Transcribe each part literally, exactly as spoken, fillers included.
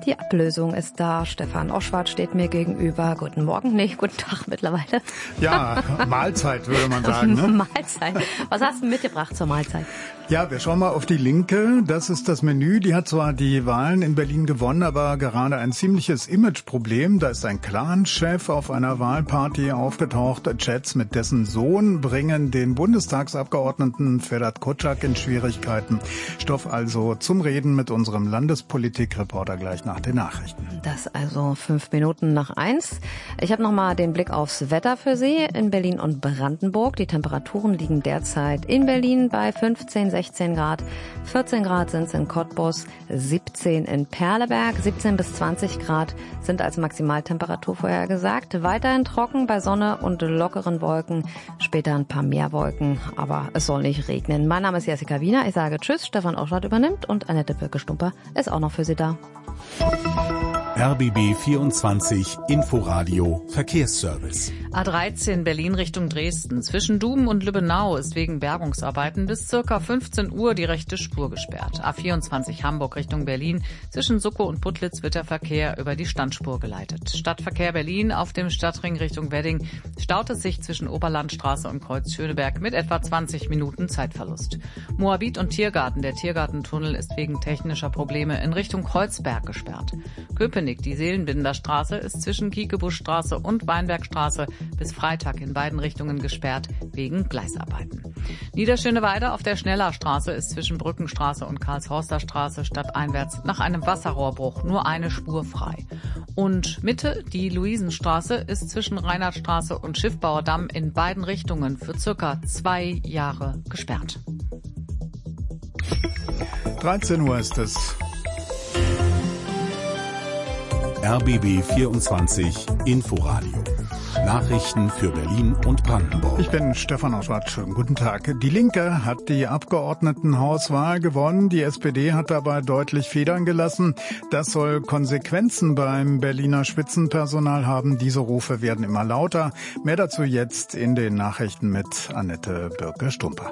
Die Ablösung ist da. Stefan Oschwart steht mir gegenüber. Guten Morgen, nee, guten Tag mittlerweile. Ja, Mahlzeit würde man sagen. Ne? Mahlzeit. Was hast du mitgebracht zur Mahlzeit? Ja, wir schauen mal auf die Linke. Das ist das Menü. Die hat zwar die Wahlen in Berlin gewonnen, aber gerade ein ziemliches Imageproblem. Da ist ein Clan-Chef auf einer Wahlparty aufgetaucht. Chats mit dessen Sohn bringen den Bundestagsabgeordneten Ferhat Kocak in Schwierigkeiten. Stoff also zum Reden mit unserem Landespolitik-Reporter gleich nach den Nachrichten. Das also fünf Minuten nach eins. Ich habe nochmal den Blick aufs Wetter für Sie in Berlin und Brandenburg. Die Temperaturen liegen derzeit in Berlin bei fünfzehn, sechzehn Grad. vierzehn Grad sind es in Cottbus, siebzehn in Perleberg, siebzehn bis zwanzig Grad sind als Maximaltemperatur vorhergesagt. Weiterhin trocken bei Sonne und lockeren Wolken. Später ein paar mehr Wolken, aber es soll nicht regnen. Mein Name ist Jessica Wiener. Ich sage Tschüss. Stefan Oschwart übernimmt und Annette Birke-Stumper ist auch noch für Sie da. R B B vierundzwanzig Inforadio Verkehrsservice. A dreizehn Berlin Richtung Dresden. Zwischen Duben und Lübbenau ist wegen Bergungsarbeiten bis circa fünfzehn Uhr die rechte Spur gesperrt. A vierundzwanzig Hamburg Richtung Berlin. Zwischen Suckow und Putlitz wird der Verkehr über die Standspur geleitet. Stadtverkehr Berlin auf dem Stadtring Richtung Wedding staut es sich zwischen Oberlandstraße und Kreuz Schöneberg mit etwa zwanzig Minuten Zeitverlust. Moabit und Tiergarten. Der Tiergartentunnel ist wegen technischer Probleme in Richtung Kreuzberg gesperrt. Köpenick, die Seelenbinderstraße, ist zwischen Kiekebuschstraße und Weinbergstraße bis Freitag in beiden Richtungen gesperrt wegen Gleisarbeiten. Niederschöneweide auf der Schnellerstraße ist zwischen Brückenstraße und Karlshorster Straße stadteinwärts nach einem Wasserrohrbruch nur eine Spur frei. Und Mitte, die Luisenstraße, ist zwischen Reinhardtstraße und Schiffbauerdamm in beiden Richtungen für circa zwei Jahre gesperrt. dreizehn Uhr ist es. R B B vierundzwanzig Inforadio. Nachrichten für Berlin und Brandenburg. Ich bin Stefan Oschwart. Schönen guten Tag. Die Linke hat die Abgeordnetenhauswahl gewonnen. Die S P D hat dabei deutlich Federn gelassen. Das soll Konsequenzen beim Berliner Spitzenpersonal haben. Diese Rufe werden immer lauter. Mehr dazu jetzt in den Nachrichten mit Annette Birke-Stumper.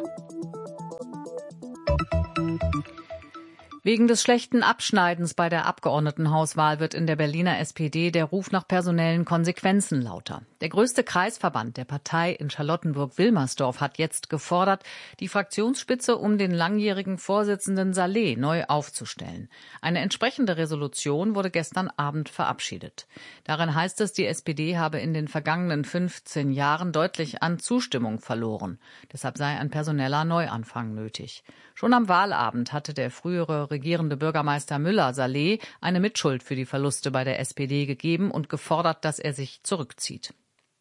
Wegen des schlechten Abschneidens bei der Abgeordnetenhauswahl wird in der Berliner S P D der Ruf nach personellen Konsequenzen lauter. Der größte Kreisverband der Partei in Charlottenburg-Wilmersdorf hat jetzt gefordert, die Fraktionsspitze um den langjährigen Vorsitzenden Saleh neu aufzustellen. Eine entsprechende Resolution wurde gestern Abend verabschiedet. Darin heißt es, die S P D habe in den vergangenen fünfzehn Jahren deutlich an Zustimmung verloren. Deshalb sei ein personeller Neuanfang nötig. Schon am Wahlabend hatte der frühere regierende Bürgermeister Müller Saleh eine Mitschuld für die Verluste bei der S P D gegeben und gefordert, dass er sich zurückzieht.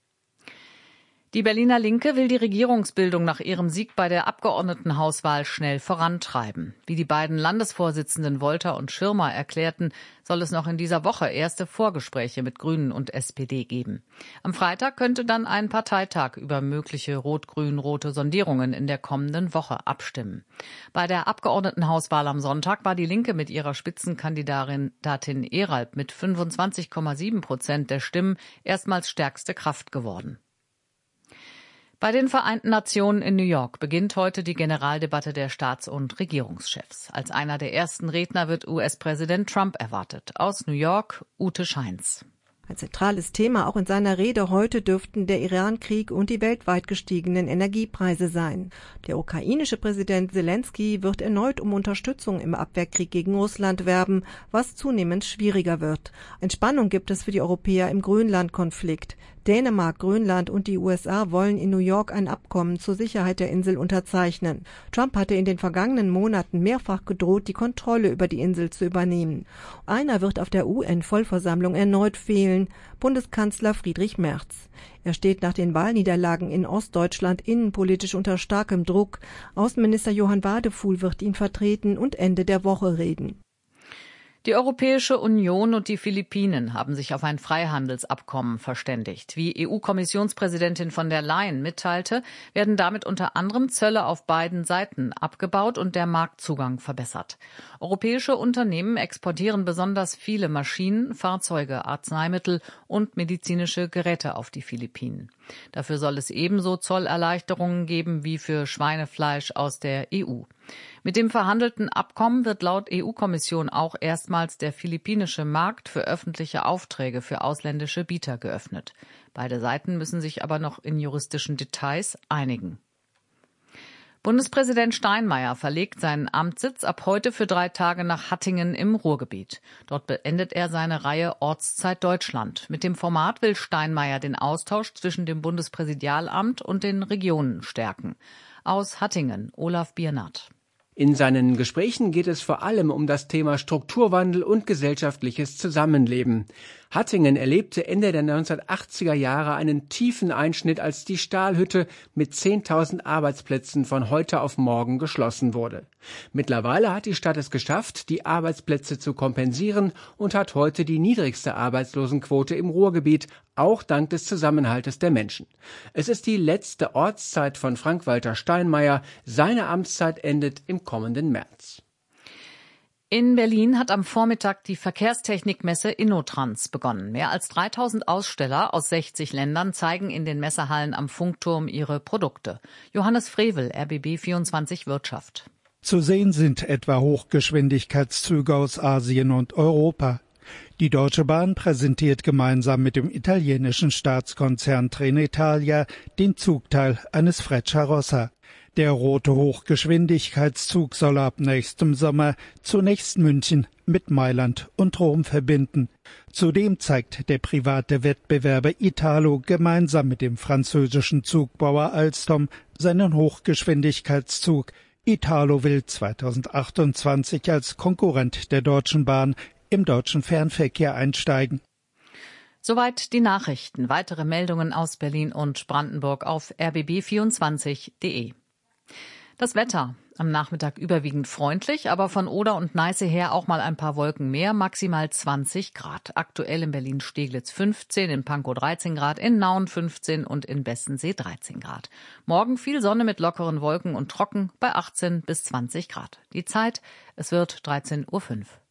Die Berliner Linke will die Regierungsbildung nach ihrem Sieg bei der Abgeordnetenhauswahl schnell vorantreiben. Wie die beiden Landesvorsitzenden Wolter und Schirmer erklärten, soll es noch in dieser Woche erste Vorgespräche mit Grünen und S P D geben. Am Freitag könnte dann ein Parteitag über mögliche rot-grün-rote Sondierungen in der kommenden Woche abstimmen. Bei der Abgeordnetenhauswahl am Sonntag war die Linke mit ihrer Spitzenkandidatin Eralb mit fünfundzwanzig Komma sieben Prozent der Stimmen erstmals stärkste Kraft geworden. Bei den Vereinten Nationen in New York beginnt heute die Generaldebatte der Staats- und Regierungschefs. Als einer der ersten Redner wird U S-Präsident Trump erwartet. Aus New York, Ute Scheins. Ein zentrales Thema auch in seiner Rede heute dürften der Iran-Krieg und die weltweit gestiegenen Energiepreise sein. Der ukrainische Präsident Selenskyj wird erneut um Unterstützung im Abwehrkrieg gegen Russland werben, was zunehmend schwieriger wird. Entspannung gibt es für die Europäer im Grönland-Konflikt. Dänemark, Grönland und die U S A wollen in New York ein Abkommen zur Sicherheit der Insel unterzeichnen. Trump hatte in den vergangenen Monaten mehrfach gedroht, die Kontrolle über die Insel zu übernehmen. Einer wird auf der U N-Vollversammlung erneut fehlen, Bundeskanzler Friedrich Merz. Er steht nach den Wahlniederlagen in Ostdeutschland innenpolitisch unter starkem Druck. Außenminister Johann Wadefuhl wird ihn vertreten und Ende der Woche reden. Die Europäische Union und die Philippinen haben sich auf ein Freihandelsabkommen verständigt. Wie E U-Kommissionspräsidentin von der Leyen mitteilte, werden damit unter anderem Zölle auf beiden Seiten abgebaut und der Marktzugang verbessert. Europäische Unternehmen exportieren besonders viele Maschinen, Fahrzeuge, Arzneimittel und medizinische Geräte auf die Philippinen. Dafür soll es ebenso Zollerleichterungen geben wie für Schweinefleisch aus der E U. Mit dem verhandelten Abkommen wird laut E U-Kommission auch erstmals der philippinische Markt für öffentliche Aufträge für ausländische Bieter geöffnet. Beide Seiten müssen sich aber noch in juristischen Details einigen. Bundespräsident Steinmeier verlegt seinen Amtssitz ab heute für drei Tage nach Hattingen im Ruhrgebiet. Dort beendet er seine Reihe Ortszeit Deutschland. Mit dem Format will Steinmeier den Austausch zwischen dem Bundespräsidialamt und den Regionen stärken. Aus Hattingen, Olaf Biernat. In seinen Gesprächen geht es vor allem um das Thema Strukturwandel und gesellschaftliches Zusammenleben. Hattingen erlebte Ende der neunzehnhundertachtziger Jahre einen tiefen Einschnitt, als die Stahlhütte mit zehntausend Arbeitsplätzen von heute auf morgen geschlossen wurde. Mittlerweile hat die Stadt es geschafft, die Arbeitsplätze zu kompensieren und hat heute die niedrigste Arbeitslosenquote im Ruhrgebiet, auch dank des Zusammenhaltes der Menschen. Es ist die letzte Ortszeit von Frank-Walter Steinmeier. Seine Amtszeit endet im kommenden März. In Berlin hat am Vormittag die Verkehrstechnikmesse InnoTrans begonnen. Mehr als dreitausend Aussteller aus sechzig Ländern zeigen in den Messehallen am Funkturm ihre Produkte. Johannes Frevel, R B B vierundzwanzig Wirtschaft. Zu sehen sind etwa Hochgeschwindigkeitszüge aus Asien und Europa. Die Deutsche Bahn präsentiert gemeinsam mit dem italienischen Staatskonzern Trenitalia den Zugteil eines Frecciarossa. Der rote Hochgeschwindigkeitszug soll ab nächstem Sommer zunächst München mit Mailand und Rom verbinden. Zudem zeigt der private Wettbewerber Italo gemeinsam mit dem französischen Zugbauer Alstom seinen Hochgeschwindigkeitszug. Italo will zweitausendachtundzwanzig als Konkurrent der Deutschen Bahn im deutschen Fernverkehr einsteigen. Soweit die Nachrichten. Weitere Meldungen aus Berlin und Brandenburg auf r b b vierundzwanzig punkt de. Das Wetter. Am Nachmittag überwiegend freundlich, aber von Oder und Neiße her auch mal ein paar Wolken mehr, maximal zwanzig Grad. Aktuell in Berlin-Steglitz fünfzehn, in Pankow dreizehn Grad, in Nauen fünfzehn und in Bestensee dreizehn Grad. Morgen viel Sonne mit lockeren Wolken und trocken bei achtzehn bis zwanzig Grad. Die Zeit, es wird dreizehn Uhr fünf.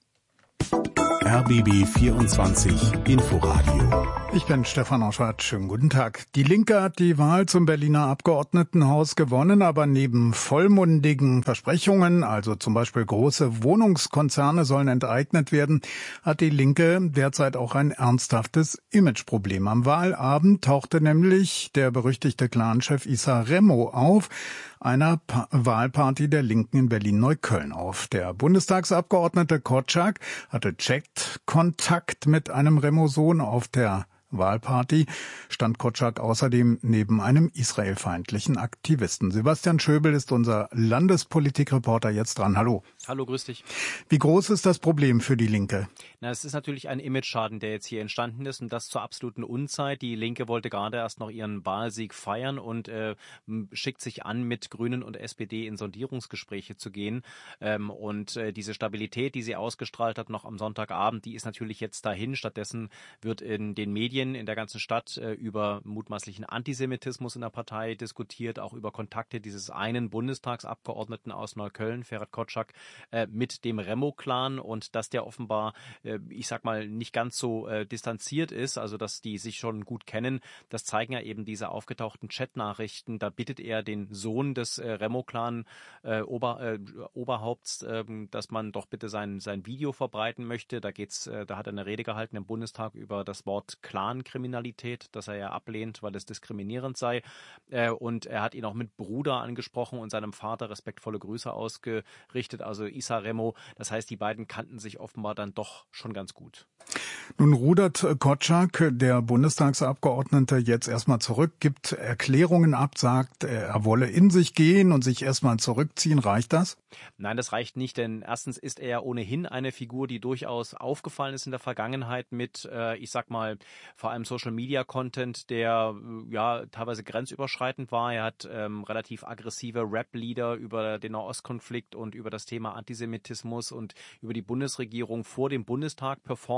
R B B vierundzwanzig Inforadio. Ich bin Stefan Auschwart. Schönen guten Tag. Die Linke hat die Wahl zum Berliner Abgeordnetenhaus gewonnen, aber neben vollmundigen Versprechungen, also zum Beispiel große Wohnungskonzerne sollen enteignet werden, hat die Linke derzeit auch ein ernsthaftes Imageproblem. Am Wahlabend tauchte nämlich der berüchtigte Clanchef Issa Remo auf einer pa- Wahlparty der Linken in Berlin-Neukölln auf. Der Bundestagsabgeordnete Korczak hatte Chat-Kontakt mit einem Remo-Sohn. Auf der Wahlparty stand Korczak außerdem neben einem israelfeindlichen Aktivisten. Sebastian Schöbel ist unser Landespolitikreporter jetzt dran. Hallo. Hallo, grüß dich. Wie groß ist das Problem für die Linke? Na, es ist natürlich ein Image-Schaden, der jetzt hier entstanden ist, und das zur absoluten Unzeit. Die Linke wollte gerade erst noch ihren Wahlsieg feiern und äh, schickt sich an, mit Grünen und S P D in Sondierungsgespräche zu gehen. Ähm, und äh, diese Stabilität, die sie ausgestrahlt hat noch am Sonntagabend, die ist natürlich jetzt dahin. Stattdessen wird in den Medien in der ganzen Stadt äh, über mutmaßlichen Antisemitismus in der Partei diskutiert, auch über Kontakte dieses einen Bundestagsabgeordneten aus Neukölln, Ferhat Korczak, äh, mit dem Remo-Clan, und dass der offenbar, äh, ich sag mal, nicht ganz so äh, distanziert ist, also dass die sich schon gut kennen. Das zeigen ja eben diese aufgetauchten Chatnachrichten. Da bittet er den Sohn des äh, Remo-Clan äh, Ober, äh, Oberhaupts, äh, dass man doch bitte sein, sein Video verbreiten möchte. Da geht's, äh, da hat er eine Rede gehalten im Bundestag über das Wort Clan-Kriminalität, das er ja ablehnt, weil es diskriminierend sei. Äh, und er hat ihn auch mit Bruder angesprochen und seinem Vater respektvolle Grüße ausgerichtet, also Issa Remo. Das heißt, die beiden kannten sich offenbar dann doch schon ganz gut. Nun rudert Korczak, der Bundestagsabgeordnete, jetzt erstmal zurück, gibt Erklärungen ab, sagt, er wolle in sich gehen und sich erstmal zurückziehen. Reicht das? Nein, das reicht nicht, denn erstens ist er ohnehin eine Figur, die durchaus aufgefallen ist in der Vergangenheit mit, äh, ich sag mal, vor allem Social-Media-Content, der äh, ja teilweise grenzüberschreitend war. Er hat ähm, relativ aggressive Rap-Lieder über den Nahostkonflikt und über das Thema Antisemitismus und über die Bundesregierung vor dem Bundestag performt, selber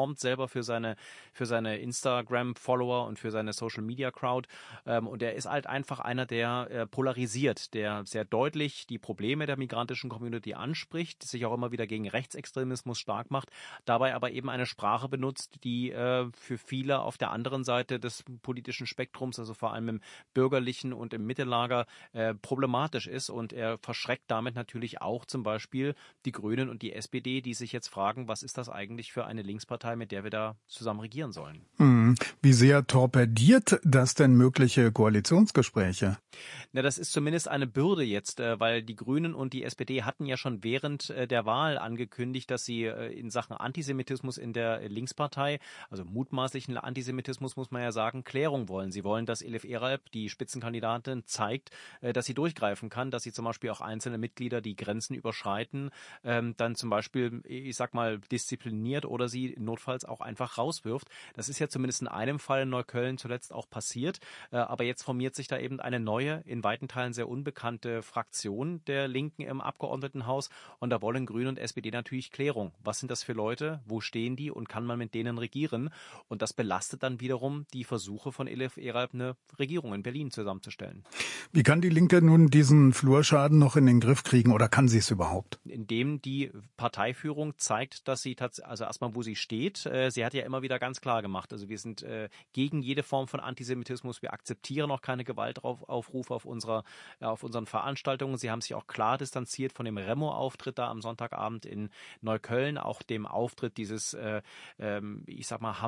für seine, für seine Instagram-Follower und für seine Social-Media-Crowd. Ähm, und er ist halt einfach einer, der äh, polarisiert, der sehr deutlich die Probleme der migrantischen Community anspricht, sich auch immer wieder gegen Rechtsextremismus stark macht, dabei aber eben eine Sprache benutzt, die äh, für viele auf der anderen Seite des politischen Spektrums, also vor allem im bürgerlichen und im Mittellager, äh, problematisch ist. Und er verschreckt damit natürlich auch zum Beispiel die Grünen und die S P D, die sich jetzt fragen, was ist das eigentlich für eine Linkspartei, mit der wir da zusammen regieren sollen. Hm. Wie sehr torpediert das denn mögliche Koalitionsgespräche? Na, das ist zumindest eine Bürde jetzt, weil die Grünen und die S P D hatten ja schon während der Wahl angekündigt, dass sie in Sachen Antisemitismus in der Linkspartei, also mutmaßlichen Antisemitismus muss man ja sagen, Klärung wollen. Sie wollen, dass Elif Eralp, die Spitzenkandidatin, zeigt, dass sie durchgreifen kann, dass sie zum Beispiel auch einzelne Mitglieder, die Grenzen überschreiten, dann zum Beispiel, ich sag mal, diszipliniert oder sie notfalls auch einfach rauswirft. Das ist ja zumindest in einem Fall in Neukölln zuletzt auch passiert, aber jetzt formiert sich da eben eine neue, in weiten Teilen sehr unbekannte Fraktion der Linken im Abgeordnetenhaus und da wollen Grüne und S P D natürlich Klärung. Was sind das für Leute? Wo stehen die und kann man mit denen regieren? Und das belastet dann wiederum die Versuche von Elif Eralp, eine Regierung in Berlin zusammenzustellen. Wie kann die Linke nun diesen Flurschaden noch in den Griff kriegen oder kann sie es überhaupt? Indem die Parteiführung zeigt, dass sie tatsächlich, also erstmal, wo sie steht. Sie hat ja immer wieder ganz klar gemacht, also wir sind gegen jede Form von Antisemitismus, wir akzeptieren auch keine Gewaltaufrufe auf unserer, auf unseren Veranstaltungen. Sie haben sich auch klar distanziert von dem Remo-Auftritt da am Sonntagabend in Neukölln, auch dem Auftritt dieses, äh, ähm, ich sag mal,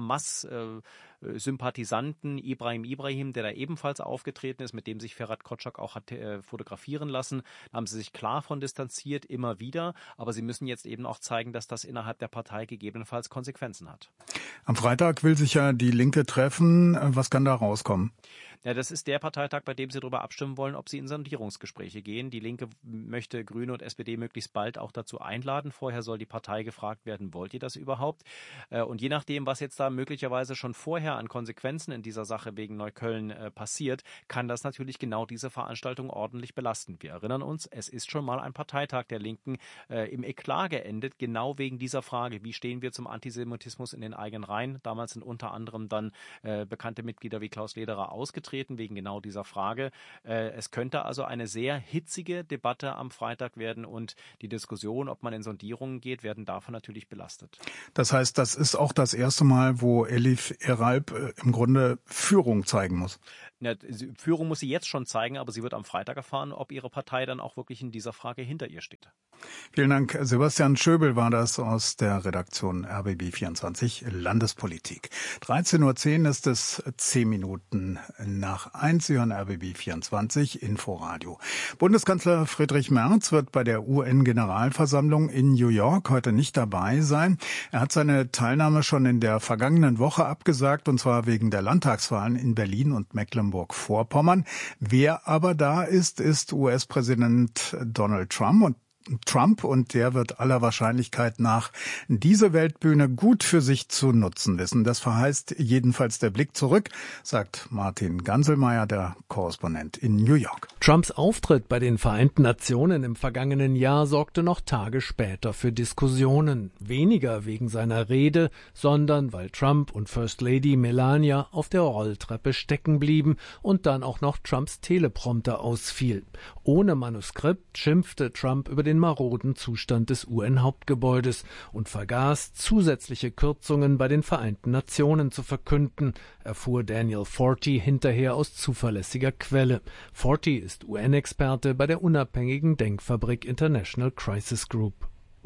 Hamas-Sympathisanten äh, Ibrahim Ibrahim, der da ebenfalls aufgetreten ist, mit dem sich Ferhat Kotschak auch hat äh, fotografieren lassen. Da haben sie sich klar von distanziert, immer wieder. Aber sie müssen jetzt eben auch zeigen, dass das innerhalb der Partei gegebenenfalls Konsequenzen hat. Am Freitag will sich ja die Linke treffen. Was kann da rauskommen? Ja, das ist der Parteitag, bei dem sie darüber abstimmen wollen, ob sie in Sondierungsgespräche gehen. Die Linke möchte Grüne und S P D möglichst bald auch dazu einladen. Vorher soll die Partei gefragt werden, wollt ihr das überhaupt? Und je nachdem, was jetzt da möglicherweise schon vorher an Konsequenzen in dieser Sache wegen Neukölln passiert, kann das natürlich genau diese Veranstaltung ordentlich belasten. Wir erinnern uns, es ist schon mal ein Parteitag der Linken im Eklat geendet, genau wegen dieser Frage, wie stehen wir zum Antisemitismus in den eigenen Reihen? Damals sind unter anderem dann bekannte Mitglieder wie Klaus Lederer ausgetreten, wegen genau dieser Frage. Es könnte also eine sehr hitzige Debatte am Freitag werden und die Diskussion, ob man in Sondierungen geht, werden davon natürlich belastet. Das heißt, das ist auch das erste Mal, wo Elif Eralp im Grunde Führung zeigen muss. Ja, Führung muss sie jetzt schon zeigen, aber sie wird am Freitag erfahren, ob ihre Partei dann auch wirklich in dieser Frage hinter ihr steht. Vielen Dank. Sebastian Schöbel war das aus der Redaktion R B B vierundzwanzig Landespolitik. dreizehn Uhr zehn ist es, zehn Minuten nach eins. Sie hören R B B vierundzwanzig Inforadio. Bundeskanzler Friedrich Merz wird bei der U N-Generalversammlung in New York heute nicht dabei sein. Er hat seine Teilnahme schon in der vergangenen Woche abgesagt, und zwar wegen der Landtagswahlen in Berlin und Mecklenburg-Vorpommern. Wer aber da ist, ist U S-Präsident Donald Trump und Trump und der wird aller Wahrscheinlichkeit nach diese Weltbühne gut für sich zu nutzen wissen. Das verheißt jedenfalls der Blick zurück, sagt Martin Ganselmeier, der Korrespondent in New York. Trumps Auftritt bei den Vereinten Nationen im vergangenen Jahr sorgte noch Tage später für Diskussionen. Weniger wegen seiner Rede, sondern weil Trump und First Lady Melania auf der Rolltreppe stecken blieben und dann auch noch Trumps Teleprompter ausfiel. Ohne Manuskript schimpfte Trump über den den maroden Zustand des U N-Hauptgebäudes und vergaß, zusätzliche Kürzungen bei den Vereinten Nationen zu verkünden, erfuhr Daniel Forti hinterher aus zuverlässiger Quelle. Forti ist U N-Experte bei der unabhängigen Denkfabrik International Crisis Group.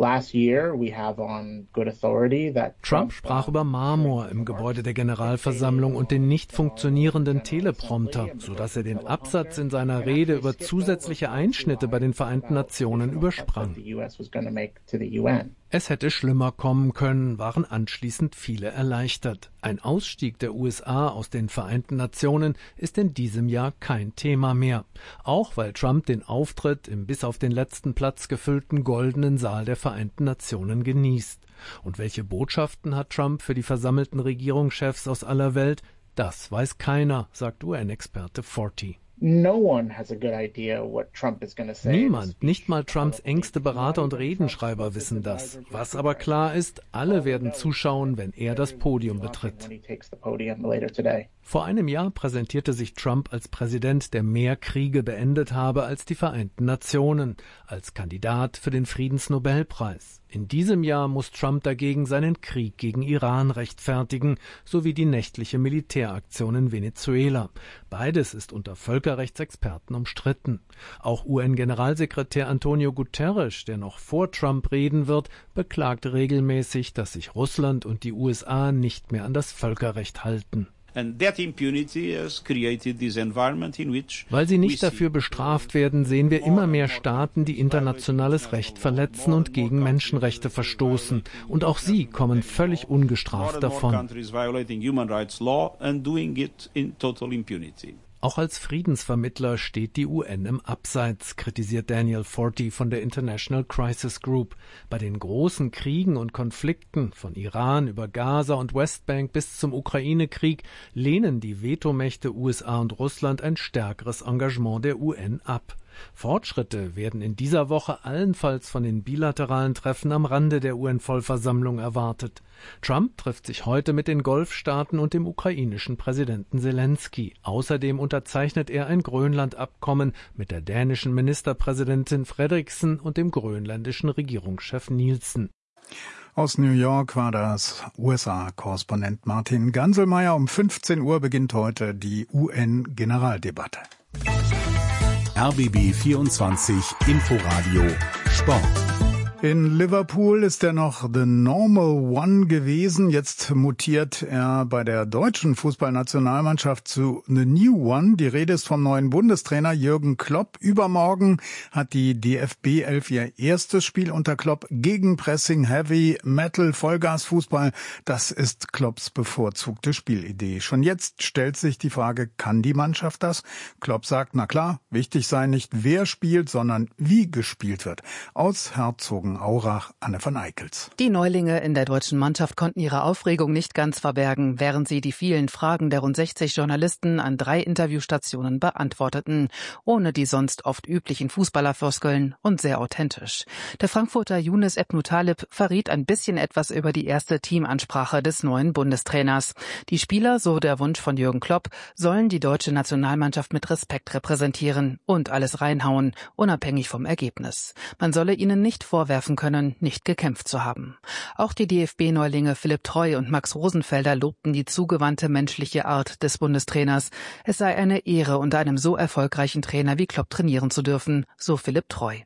Trump sprach über Marmor im Gebäude der Generalversammlung und den nicht funktionierenden Teleprompter, sodass er den Absatz in seiner Rede über zusätzliche Einschnitte bei den Vereinten Nationen übersprang. Es hätte schlimmer kommen können, waren anschließend viele erleichtert. Ein Ausstieg der U S A aus den Vereinten Nationen ist in diesem Jahr kein Thema mehr. Auch weil Trump den Auftritt im bis auf den letzten Platz gefüllten Goldenen Saal der Vereinten Nationen genießt. Und welche Botschaften hat Trump für die versammelten Regierungschefs aus aller Welt? Das weiß keiner, sagt U N-Experte Forti. Niemand, nicht mal Trumps engste Berater und Redenschreiber wissen das. Was aber klar ist, alle werden zuschauen, wenn er das Podium betritt. Vor einem Jahr präsentierte sich Trump als Präsident, der mehr Kriege beendet habe als die Vereinten Nationen, als Kandidat für den Friedensnobelpreis. In diesem Jahr muss Trump dagegen seinen Krieg gegen Iran rechtfertigen, sowie die nächtliche Militäraktion in Venezuela. Beides ist unter Völkerrechtsexperten umstritten. Auch U N-Generalsekretär Antonio Guterres, der noch vor Trump reden wird, beklagt regelmäßig, dass sich Russland und die U S A nicht mehr an das Völkerrecht halten. Weil sie nicht dafür bestraft werden, sehen wir immer mehr Staaten, die internationales Recht verletzen und gegen Menschenrechte verstoßen. Und auch sie kommen völlig ungestraft davon. Auch als Friedensvermittler steht die U N im Abseits, kritisiert Daniel Forti von der International Crisis Group. Bei den großen Kriegen und Konflikten, von Iran über Gaza und Westbank bis zum Ukraine-Krieg, lehnen die Vetomächte U S A und Russland ein stärkeres Engagement der U N ab. Fortschritte werden in dieser Woche allenfalls von den bilateralen Treffen am Rande der U N-Vollversammlung erwartet. Trump trifft sich heute mit den Golfstaaten und dem ukrainischen Präsidenten Selensky. Außerdem unterzeichnet er ein Grönland-Abkommen mit der dänischen Ministerpräsidentin Frederiksen und dem grönländischen Regierungschef Nielsen. Aus New York war das U S A-Korrespondent Martin Ganselmeier. Um fünfzehn Uhr beginnt heute die U N-Generaldebatte. R B B vierundzwanzig Inforadio Sport. In Liverpool ist er noch the normal one gewesen. Jetzt mutiert er bei der deutschen Fußballnationalmannschaft zu the new one. Die Rede ist vom neuen Bundestrainer Jürgen Klopp. Übermorgen hat die D F B elf ihr erstes Spiel unter Klopp. Gegenpressing, Heavy, Metal, Vollgasfußball. Das ist Klopps bevorzugte Spielidee. Schon jetzt stellt sich die Frage, kann die Mannschaft das? Klopp sagt, na klar, wichtig sei nicht, wer spielt, sondern wie gespielt wird. Aus Herzogen Aurach, Anne von Eickels. Die Neulinge in der deutschen Mannschaft konnten ihre Aufregung nicht ganz verbergen, während sie die vielen Fragen der rund sechzig Journalisten an drei Interviewstationen beantworteten, ohne die sonst oft üblichen Fußballerfloskeln und sehr authentisch. Der Frankfurter Younes Ebnu Talib verriet ein bisschen etwas über die erste Teamansprache des neuen Bundestrainers. Die Spieler, so der Wunsch von Jürgen Klopp, sollen die deutsche Nationalmannschaft mit Respekt repräsentieren und alles reinhauen, unabhängig vom Ergebnis. Man solle ihnen nicht vorwerfen können, nicht gekämpft zu haben. Auch die D F B-Neulinge Philipp Treu und Max Rosenfelder lobten die zugewandte menschliche Art des Bundestrainers. Es sei eine Ehre, unter einem so erfolgreichen Trainer wie Klopp trainieren zu dürfen, so Philipp Treu.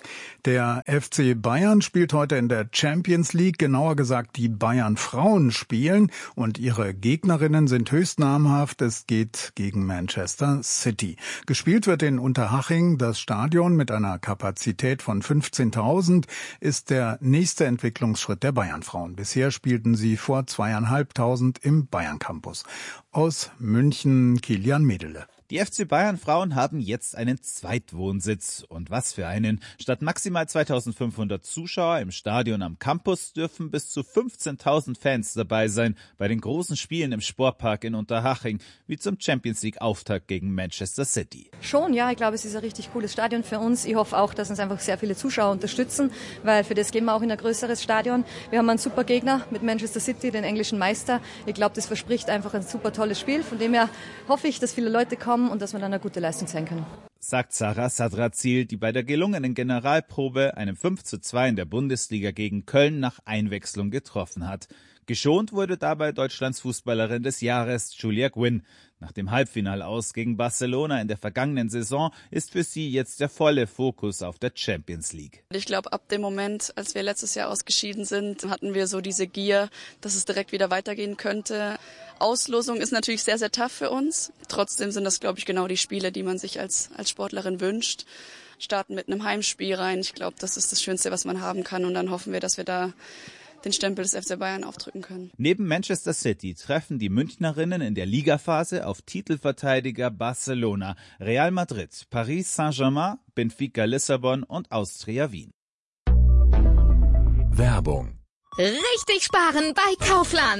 Der F C Bayern spielt heute in der Champions League, genauer gesagt die Bayern-Frauen spielen und ihre Gegnerinnen sind höchst namhaft. Es geht gegen Manchester City. Gespielt wird in Unterhaching. Das Stadion mit einer Kapazität von fünfzehntausend ist der nächste Entwicklungsschritt der Bayern-Frauen. Bisher spielten sie vor zweieinhalbtausend im Bayern-Campus. Aus München Kilian Medele. Die F C Bayern Frauen haben jetzt einen Zweitwohnsitz. Und was für einen. Statt maximal zweitausendfünfhundert Zuschauer im Stadion am Campus dürfen bis zu fünfzehntausend Fans dabei sein bei den großen Spielen im Sportpark in Unterhaching, wie zum Champions League Auftakt gegen Manchester City. Schon, ja, ich glaube, es ist ein richtig cooles Stadion für uns. Ich hoffe auch, dass uns einfach sehr viele Zuschauer unterstützen, weil für das gehen wir auch in ein größeres Stadion. Wir haben einen super Gegner mit Manchester City, den englischen Meister. Ich glaube, das verspricht einfach ein super tolles Spiel. Von dem her hoffe ich, dass viele Leute kommen und dass wir dann eine gute Leistung sein können. Sagt Sarah Sadrazil, die bei der gelungenen Generalprobe einem fünf zu zwei in der Bundesliga gegen Köln nach Einwechslung getroffen hat. Geschont wurde dabei Deutschlands Fußballerin des Jahres, Julia Gwynn. Nach dem Halbfinalaus gegen Barcelona in der vergangenen Saison ist für sie jetzt der volle Fokus auf der Champions League. Ich glaube, ab dem Moment, als wir letztes Jahr ausgeschieden sind, hatten wir so diese Gier, dass es direkt wieder weitergehen könnte. Auslosung ist natürlich sehr, sehr tough für uns. Trotzdem sind das, glaube ich, genau die Spiele, die man sich als, als Sportlerin wünscht. Starten mit einem Heimspiel rein. Ich glaube, das ist das Schönste, was man haben kann. Und dann hoffen wir, dass wir da den Stempel des F C Bayern aufdrücken können. Neben Manchester City treffen die Münchnerinnen in der Ligaphase auf Titelverteidiger Barcelona, Real Madrid, Paris Saint-Germain, Benfica Lissabon und Austria Wien. Werbung. Richtig sparen bei Kaufland.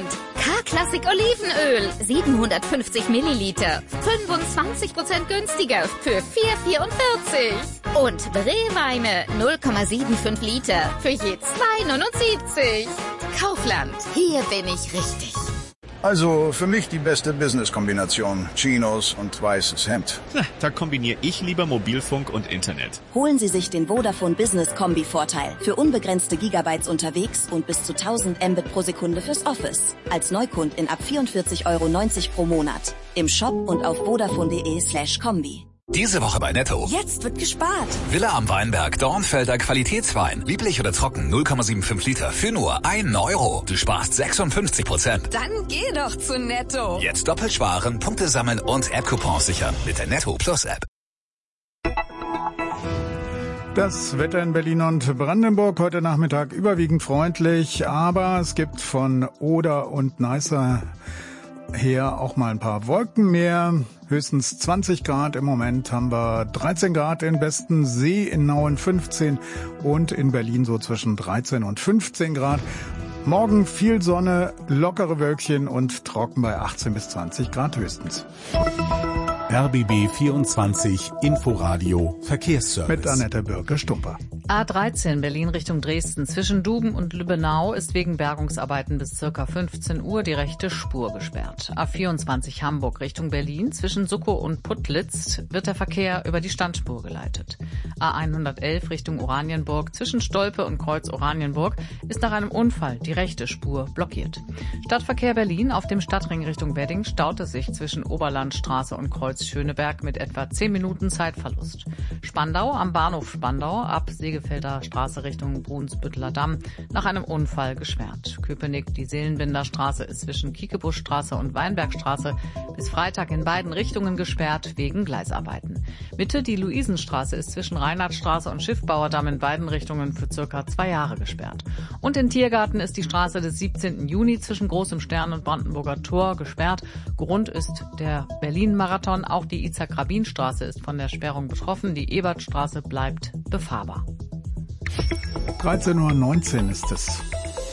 K-Klassik Olivenöl, siebenhundertfünfzig Milliliter, fünfundzwanzig Prozent günstiger für vier vierundvierzig. Und Brewweine null Komma fünfundsiebzig Liter für je zwei neunundsiebzig. Kaufland, hier bin ich richtig. Also für mich die beste Business-Kombination. Chinos und weißes Hemd. Na, da kombiniere ich lieber Mobilfunk und Internet. Holen Sie sich den Vodafone Business Kombi-Vorteil. Für unbegrenzte Gigabytes unterwegs und bis zu tausend Mbit pro Sekunde fürs Office. Als Neukundin ab vierundvierzig Euro neunzig pro Monat. Im Shop und auf vodafone.de slash Kombi. Diese Woche bei Netto. Jetzt wird gespart. Villa am Weinberg, Dornfelder Qualitätswein. Lieblich oder trocken, null Komma fünfundsiebzig Liter für nur einen Euro. Du sparst sechsundfünfzig Prozent. Dann geh doch zu Netto. Jetzt doppelt sparen, Punkte sammeln und App-Coupons sichern mit der Netto Plus App. Das Wetter in Berlin und Brandenburg heute Nachmittag überwiegend freundlich, aber es gibt von Oder und Neißer her auch mal ein paar Wolken mehr. Höchstens zwanzig Grad. Im Moment haben wir dreizehn Grad in Bestensee, in Nauen fünfzehn und in Berlin so zwischen dreizehn und fünfzehn Grad. Morgen viel Sonne, lockere Wölkchen und trocken bei achtzehn bis zwanzig Grad höchstens. R B B vierundzwanzig Inforadio Verkehrsservice. Mit Annette Birke-Stumper. A dreizehn Berlin Richtung Dresden. Zwischen Duben und Lübbenau ist wegen Bergungsarbeiten bis circa fünfzehn Uhr die rechte Spur gesperrt. A vierundzwanzig Hamburg Richtung Berlin. Zwischen Suckow und Putlitz wird der Verkehr über die Standspur geleitet. A hundertelf Richtung Oranienburg. Zwischen Stolpe und Kreuz Oranienburg ist nach einem Unfall die rechte Spur blockiert. Stadtverkehr Berlin auf dem Stadtring Richtung Wedding staut es sich zwischen Oberlandstraße und Kreuz Schöneberg mit etwa zehn Minuten Zeitverlust. Spandau am Bahnhof Spandau ab Segefelder Straße Richtung Brunsbütteler Damm nach einem Unfall gesperrt. Köpenick, die Seelenbinder Straße ist zwischen Kiekebuschstraße und Weinbergstraße bis Freitag in beiden Richtungen gesperrt wegen Gleisarbeiten. Mitte, die Luisenstraße ist zwischen Reinhardtstraße und Schiffbauerdamm in beiden Richtungen für circa zwei Jahre gesperrt. Und in Tiergarten ist die Straße des siebzehnten Juni zwischen Großem Stern und Brandenburger Tor gesperrt. Grund ist der Berlin-Marathon. Auch die Isaac-Rabin-Straße ist von der Sperrung betroffen. Die Ebertstraße bleibt befahrbar. dreizehn Uhr neunzehn ist es.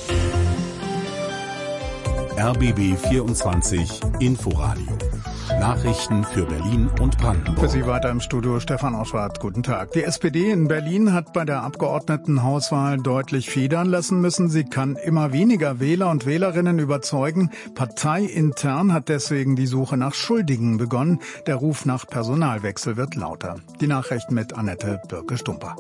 R B B vierundzwanzig Inforadio. Nachrichten für Berlin und Brandenburg. Für Sie weiter im Studio Stefan Oschwart. Guten Tag. Die S P D in Berlin hat bei der Abgeordnetenhauswahl deutlich federn lassen müssen. Sie kann immer weniger Wähler und Wählerinnen überzeugen. Parteiintern hat deswegen die Suche nach Schuldigen begonnen. Der Ruf nach Personalwechsel wird lauter. Die Nachrichten mit Annette Birke-Stumper.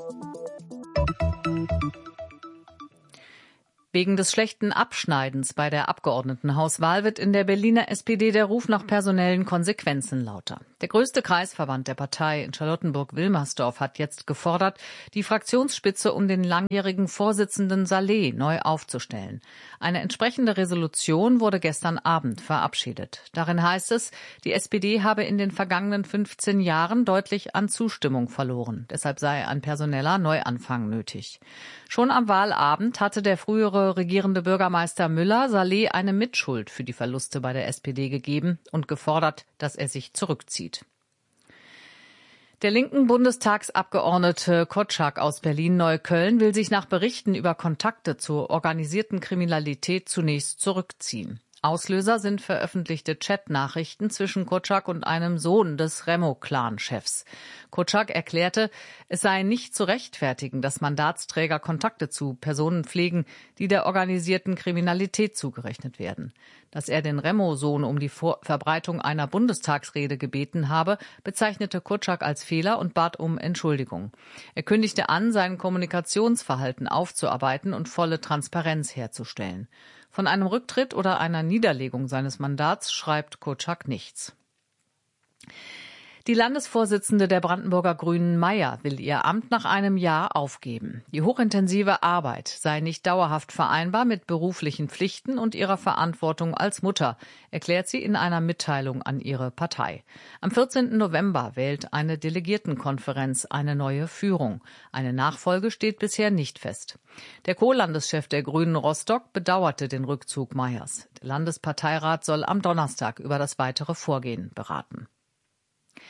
Wegen des schlechten Abschneidens bei der Abgeordnetenhauswahl wird in der Berliner S P D der Ruf nach personellen Konsequenzen lauter. Der größte Kreisverband der Partei in Charlottenburg-Wilmersdorf hat jetzt gefordert, die Fraktionsspitze um den langjährigen Vorsitzenden Saleh neu aufzustellen. Eine entsprechende Resolution wurde gestern Abend verabschiedet. Darin heißt es, die S P D habe in den vergangenen fünfzehn Jahren deutlich an Zustimmung verloren. Deshalb sei ein personeller Neuanfang nötig. Schon am Wahlabend hatte der frühere regierende Bürgermeister Müller Saleh eine Mitschuld für die Verluste bei der S P D gegeben und gefordert, dass er sich zurückzieht. Der linken Bundestagsabgeordnete Kotschak aus Berlin-Neukölln will sich nach Berichten über Kontakte zur organisierten Kriminalität zunächst zurückziehen. Auslöser sind veröffentlichte Chatnachrichten zwischen Kotschak und einem Sohn des Remo-Clan-Chefs. Kotschak erklärte, es sei nicht zu rechtfertigen, dass Mandatsträger Kontakte zu Personen pflegen, die der organisierten Kriminalität zugerechnet werden. Dass er den Remo-Sohn um die Vor- Verbreitung einer Bundestagsrede gebeten habe, bezeichnete Kotschak als Fehler und bat um Entschuldigung. Er kündigte an, sein Kommunikationsverhalten aufzuarbeiten und volle Transparenz herzustellen. Von einem Rücktritt oder einer Niederlegung seines Mandats schreibt Kotschak nichts. Die Landesvorsitzende der Brandenburger Grünen Meier will ihr Amt nach einem Jahr aufgeben. Die hochintensive Arbeit sei nicht dauerhaft vereinbar mit beruflichen Pflichten und ihrer Verantwortung als Mutter, erklärt sie in einer Mitteilung an ihre Partei. Am vierzehnten November wählt eine Delegiertenkonferenz eine neue Führung. Eine Nachfolge steht bisher nicht fest. Der Co-Landeschef der Grünen Rostock bedauerte den Rückzug Meiers. Der Landesparteirat soll am Donnerstag über das weitere Vorgehen beraten.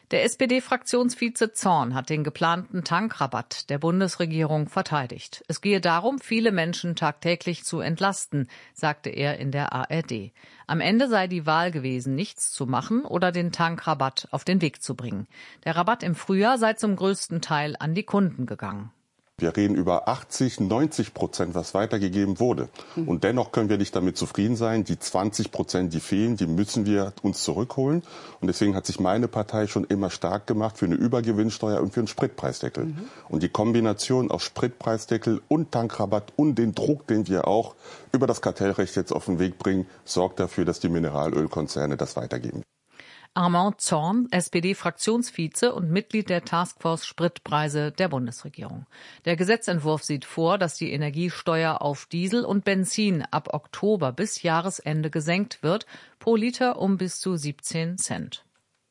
Der S P D-Fraktionsvize Zorn hat den geplanten Tankrabatt der Bundesregierung verteidigt. Es gehe darum, viele Menschen tagtäglich zu entlasten, sagte er in der A R D. Am Ende sei die Wahl gewesen, nichts zu machen oder den Tankrabatt auf den Weg zu bringen. Der Rabatt im Frühjahr sei zum größten Teil an die Kunden gegangen. Wir reden über achtzig, neunzig Prozent, was weitergegeben wurde. Und dennoch können wir nicht damit zufrieden sein. Die zwanzig Prozent, die fehlen, die müssen wir uns zurückholen. Und deswegen hat sich meine Partei schon immer stark gemacht für eine Übergewinnsteuer und für einen Spritpreisdeckel. Mhm. Und die Kombination aus Spritpreisdeckel und Tankrabatt und den Druck, den wir auch über das Kartellrecht jetzt auf den Weg bringen, sorgt dafür, dass die Mineralölkonzerne das weitergeben. Armand Zorn, S P D-Fraktionsvize und Mitglied der Taskforce Spritpreise der Bundesregierung. Der Gesetzentwurf sieht vor, dass die Energiesteuer auf Diesel und Benzin ab Oktober bis Jahresende gesenkt wird, pro Liter um bis zu siebzehn Cent.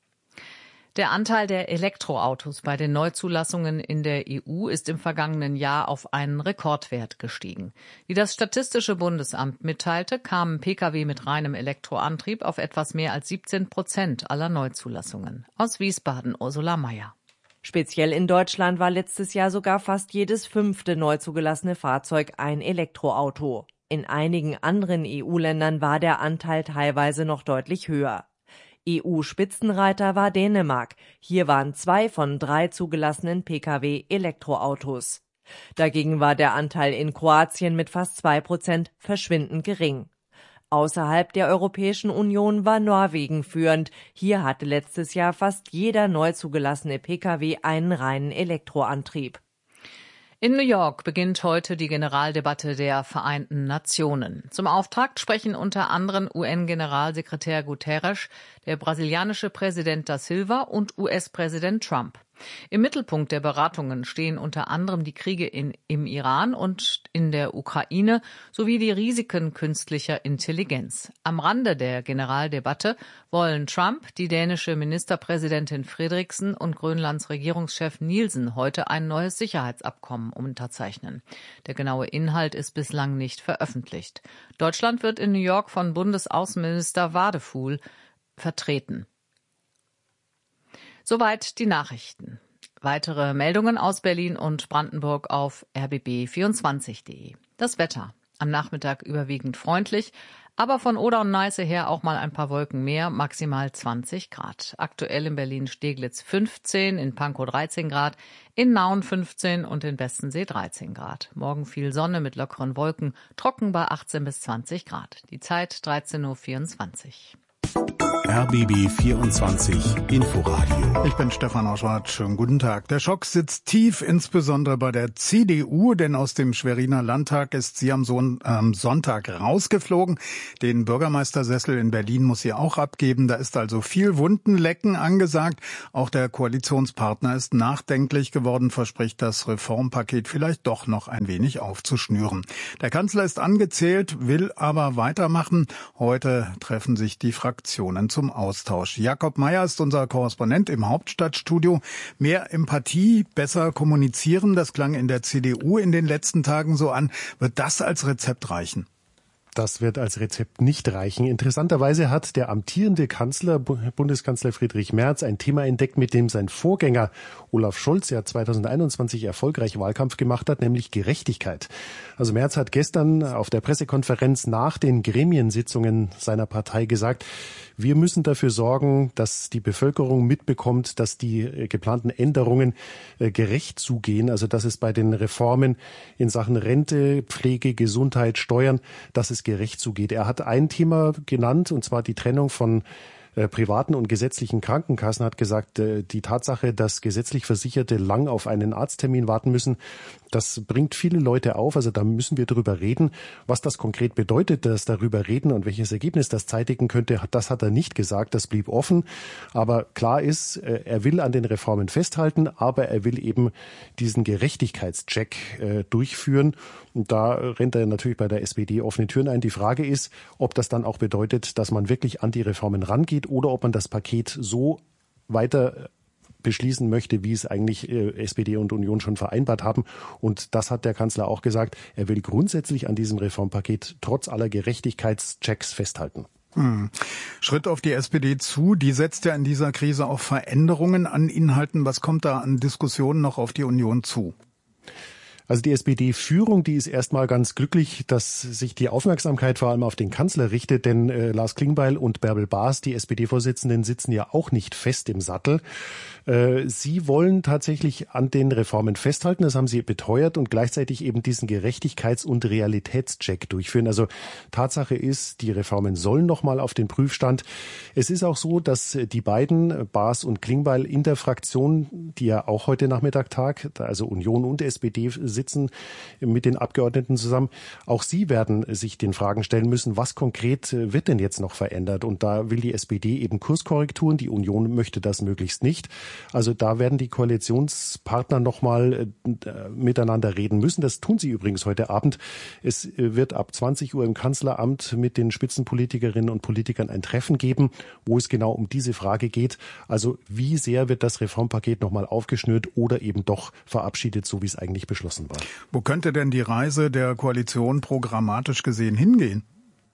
Der Anteil der Elektroautos bei den Neuzulassungen in der E U ist im vergangenen Jahr auf einen Rekordwert gestiegen. Wie das Statistische Bundesamt mitteilte, kamen Pkw mit reinem Elektroantrieb auf etwas mehr als siebzehn Prozent aller Neuzulassungen. Aus Wiesbaden Ursula Mayer. Speziell in Deutschland war letztes Jahr sogar fast jedes fünfte neu zugelassene Fahrzeug ein Elektroauto. In einigen anderen E U-Ländern war der Anteil teilweise noch deutlich höher. E U-Spitzenreiter war Dänemark. Hier waren zwei von drei zugelassenen Pkw Elektroautos. Dagegen war der Anteil in Kroatien mit fast zwei Prozent verschwindend gering. Außerhalb der Europäischen Union war Norwegen führend. Hier hatte letztes Jahr fast jeder neu zugelassene Pkw einen reinen Elektroantrieb. In New York beginnt heute die Generaldebatte der Vereinten Nationen. Zum Auftakt sprechen unter anderem U N-Generalsekretär Guterres, der brasilianische Präsident da Silva und U S-Präsident Trump. Im Mittelpunkt der Beratungen stehen unter anderem die Kriege in, im Iran und in der Ukraine sowie die Risiken künstlicher Intelligenz. Am Rande der Generaldebatte wollen Trump, die dänische Ministerpräsidentin Frederiksen und Grönlands Regierungschef Nielsen heute ein neues Sicherheitsabkommen unterzeichnen. Der genaue Inhalt ist bislang nicht veröffentlicht. Deutschland wird in New York von Bundesaußenminister Wadefuhl vertreten. Soweit die Nachrichten. Weitere Meldungen aus Berlin und Brandenburg auf r b b vierundzwanzig punkt de. Das Wetter. Am Nachmittag überwiegend freundlich, aber von Oder und Neiße her auch mal ein paar Wolken mehr, maximal zwanzig Grad. Aktuell in Berlin-Steglitz fünfzehn, in Pankow dreizehn Grad, in Nauen fünfzehn und in Bestensee dreizehn Grad. Morgen viel Sonne mit lockeren Wolken, trocken bei achtzehn bis zwanzig Grad. Die Zeit dreizehn Uhr vierundzwanzig. R B B vierundzwanzig Inforadio. Ich bin Stefan Oschwart. Schönen guten Tag. Der Schock sitzt tief, insbesondere bei der C D U, denn aus dem Schweriner Landtag ist sie am Sonntag rausgeflogen. Den Bürgermeistersessel in Berlin muss sie auch abgeben. Da ist also viel Wundenlecken angesagt. Auch der Koalitionspartner ist nachdenklich geworden, verspricht das Reformpaket vielleicht doch noch ein wenig aufzuschnüren. Der Kanzler ist angezählt, will aber weitermachen. Heute treffen sich die Fraktionen zum Austausch. Jakob Meyer ist unser Korrespondent im Hauptstadtstudio. Mehr Empathie, besser kommunizieren, das klang in der C D U in den letzten Tagen so an. Wird das als Rezept reichen? Das wird als Rezept nicht reichen. Interessanterweise hat der amtierende Kanzler, Bundeskanzler Friedrich Merz, ein Thema entdeckt, mit dem sein Vorgänger Olaf Scholz ja zweitausendeinundzwanzig erfolgreich Wahlkampf gemacht hat, nämlich Gerechtigkeit. Also Merz hat gestern auf der Pressekonferenz nach den Gremiensitzungen seiner Partei gesagt, wir müssen dafür sorgen, dass die Bevölkerung mitbekommt, dass die geplanten Änderungen gerecht zugehen. Also dass es bei den Reformen in Sachen Rente, Pflege, Gesundheit, Steuern, dass es gerecht zugeht. Er hat ein Thema genannt, und zwar die Trennung von äh, privaten und gesetzlichen Krankenkassen, hat gesagt, äh, die Tatsache, dass gesetzlich Versicherte lang auf einen Arzttermin warten müssen, das bringt viele Leute auf. Also da müssen wir drüber reden. Was das konkret bedeutet, das darüber reden und welches Ergebnis das zeitigen könnte, das hat er nicht gesagt. Das blieb offen. Aber klar ist, äh, er will an den Reformen festhalten, aber er will eben diesen Gerechtigkeitscheck äh, durchführen. Und da rennt er natürlich bei der S P D offene Türen ein. Die Frage ist, ob das dann auch bedeutet, dass man wirklich an die Reformen rangeht oder ob man das Paket so weiter beschließen möchte, wie es eigentlich S P D und Union schon vereinbart haben. Und das hat der Kanzler auch gesagt. Er will grundsätzlich an diesem Reformpaket trotz aller Gerechtigkeitschecks festhalten. Hm. Schritt auf die S P D zu, die setzt ja in dieser Krise auch Veränderungen an Inhalten. Was kommt da an Diskussionen noch auf die Union zu? Also die S P D-Führung, die ist erstmal ganz glücklich, dass sich die Aufmerksamkeit vor allem auf den Kanzler richtet, denn äh, Lars Klingbeil und Bärbel Baas, die S P D-Vorsitzenden, sitzen ja auch nicht fest im Sattel. Äh, sie wollen tatsächlich an den Reformen festhalten, das haben sie beteuert, und gleichzeitig eben diesen Gerechtigkeits- und Realitätscheck durchführen. Also Tatsache ist, die Reformen sollen nochmal auf den Prüfstand. Es ist auch so, dass die beiden, Baas und Klingbeil, in der Fraktion, die ja auch heute Nachmittag tagt, also Union und S P D, sitzen mit den Abgeordneten zusammen. Auch sie werden sich den Fragen stellen müssen, was konkret wird denn jetzt noch verändert? Und da will die S P D eben Kurskorrekturen. Die Union möchte das möglichst nicht. Also da werden die Koalitionspartner nochmal äh, miteinander reden müssen. Das tun sie übrigens heute Abend. Es wird ab zwanzig Uhr im Kanzleramt mit den Spitzenpolitikerinnen und Politikern ein Treffen geben, wo es genau um diese Frage geht. Also wie sehr wird das Reformpaket nochmal aufgeschnürt oder eben doch verabschiedet, so wie es eigentlich beschlossen war. Wo könnte denn die Reise der Koalition programmatisch gesehen hingehen?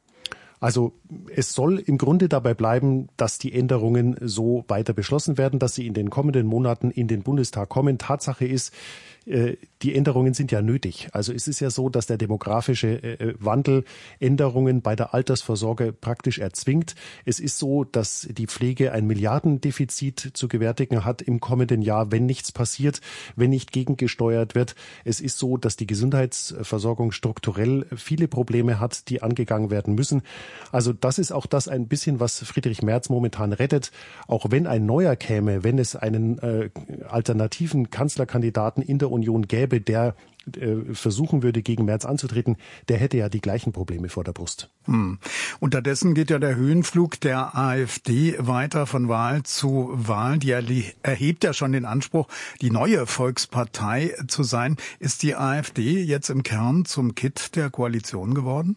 Also es soll im Grunde dabei bleiben, dass die Änderungen so weiter beschlossen werden, dass sie in den kommenden Monaten in den Bundestag kommen. Tatsache ist, die Änderungen sind ja nötig. Also es ist ja so, dass der demografische Wandel Änderungen bei der Altersvorsorge praktisch erzwingt. Es ist so, dass die Pflege ein Milliardendefizit zu gewärtigen hat im kommenden Jahr, wenn nichts passiert, wenn nicht gegengesteuert wird. Es ist so, dass die Gesundheitsversorgung strukturell viele Probleme hat, die angegangen werden müssen. Also das ist auch das ein bisschen, was Friedrich Merz momentan rettet. Auch wenn ein neuer käme, wenn es einen äh, alternativen Kanzlerkandidaten in der Union gäbe, der äh, versuchen würde, gegen Merz anzutreten, der hätte ja die gleichen Probleme vor der Brust. Hm. Unterdessen geht ja der Höhenflug der AfD weiter von Wahl zu Wahl. Die erhebt ja schon den Anspruch, die neue Volkspartei zu sein. Ist die AfD jetzt im Kern zum Kitt der Koalition geworden?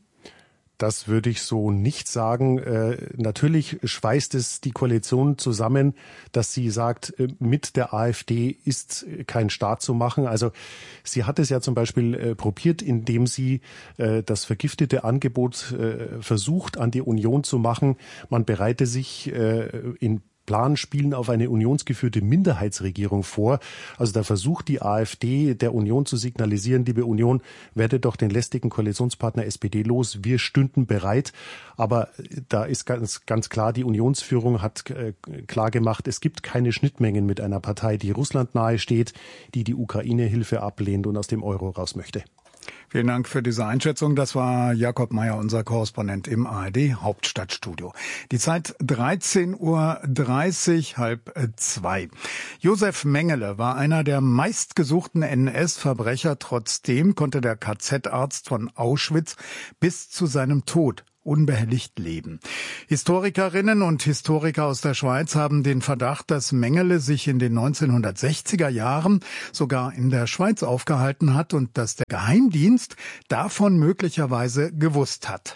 Das würde ich so nicht sagen. Äh, natürlich schweißt es die Koalition zusammen, dass sie sagt, äh, mit der AfD ist kein Staat zu machen. Also sie hat es ja zum Beispiel äh, probiert, indem sie äh, das vergiftete Angebot äh, versucht, an die Union zu machen. Man bereite sich äh, in Plan spielen auf eine unionsgeführte Minderheitsregierung vor. Also da versucht die AfD der Union zu signalisieren, liebe Union, werdet doch den lästigen Koalitionspartner S P D los. Wir stünden bereit. Aber da ist ganz, ganz klar, die Unionsführung hat äh, klar gemacht, es gibt keine Schnittmengen mit einer Partei, die Russland nahe steht, die die Ukraine-Hilfe ablehnt und aus dem Euro raus möchte. Vielen Dank für diese Einschätzung. Das war Jakob Mayer, unser Korrespondent im A R D Hauptstadtstudio. Die Zeit dreizehn Uhr dreißig, halb zwei. Josef Mengele war einer der meistgesuchten N S-Verbrecher. Trotzdem konnte der K Z-Arzt von Auschwitz bis zu seinem Tod unbehelligt leben. Historikerinnen und Historiker aus der Schweiz haben den Verdacht, dass Mengele sich in den neunzehnhundertsechziger Jahren sogar in der Schweiz aufgehalten hat und dass der Geheimdienst davon möglicherweise gewusst hat.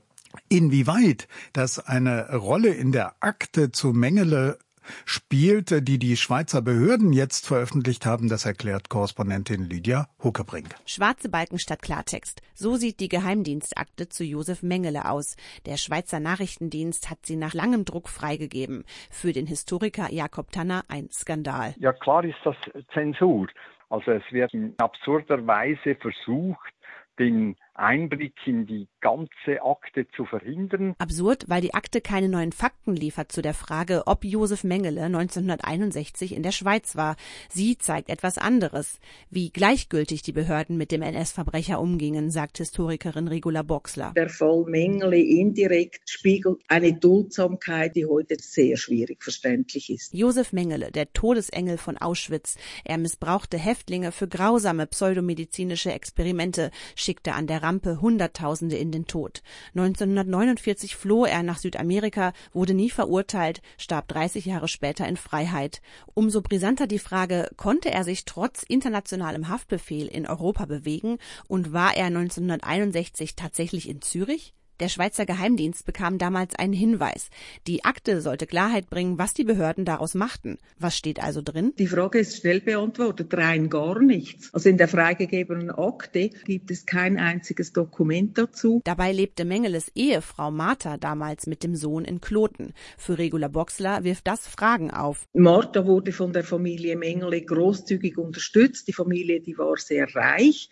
Inwieweit das eine Rolle in der Akte zu Mengele spielte, die die Schweizer Behörden jetzt veröffentlicht haben, das erklärt Korrespondentin Lydia Huckebrink. Schwarze Balken statt Klartext. So sieht die Geheimdienstakte zu Josef Mengele aus. Der Schweizer Nachrichtendienst hat sie nach langem Druck freigegeben. Für den Historiker Jakob Tanner ein Skandal. Ja, klar ist das Zensur. Also es wird in absurder Weise versucht, den Einblick in die ganze Akte zu verhindern. Absurd, weil die Akte keine neuen Fakten liefert zu der Frage, ob Josef Mengele neunzehnhunderteinundsechzig in der Schweiz war. Sie zeigt etwas anderes. Wie gleichgültig die Behörden mit dem N S-Verbrecher umgingen, sagt Historikerin Regula Boxler. Der Fall Mengele indirekt spiegelt eine Duldsamkeit, die heute sehr schwierig verständlich ist. Josef Mengele, der Todesengel von Auschwitz. Er missbrauchte Häftlinge für grausame pseudomedizinische Experimente, schickte an der Rampe Hunderttausende in den Tod. neunzehnhundertneunundvierzig floh er nach Südamerika, wurde nie verurteilt, starb dreißig Jahre später in Freiheit. Umso brisanter die Frage, konnte er sich trotz internationalem Haftbefehl in Europa bewegen und war er neunzehnhunderteinundsechzig tatsächlich in Zürich? Der Schweizer Geheimdienst bekam damals einen Hinweis. Die Akte sollte Klarheit bringen, was die Behörden daraus machten. Was steht also drin? Die Frage ist schnell beantwortet, rein gar nichts. Also in der freigegebenen Akte gibt es kein einziges Dokument dazu. Dabei lebte Mengeles Ehefrau Martha damals mit dem Sohn in Kloten. Für Regula Boxler wirft das Fragen auf. Martha wurde von der Familie Mengele großzügig unterstützt. Die Familie, die war sehr reich.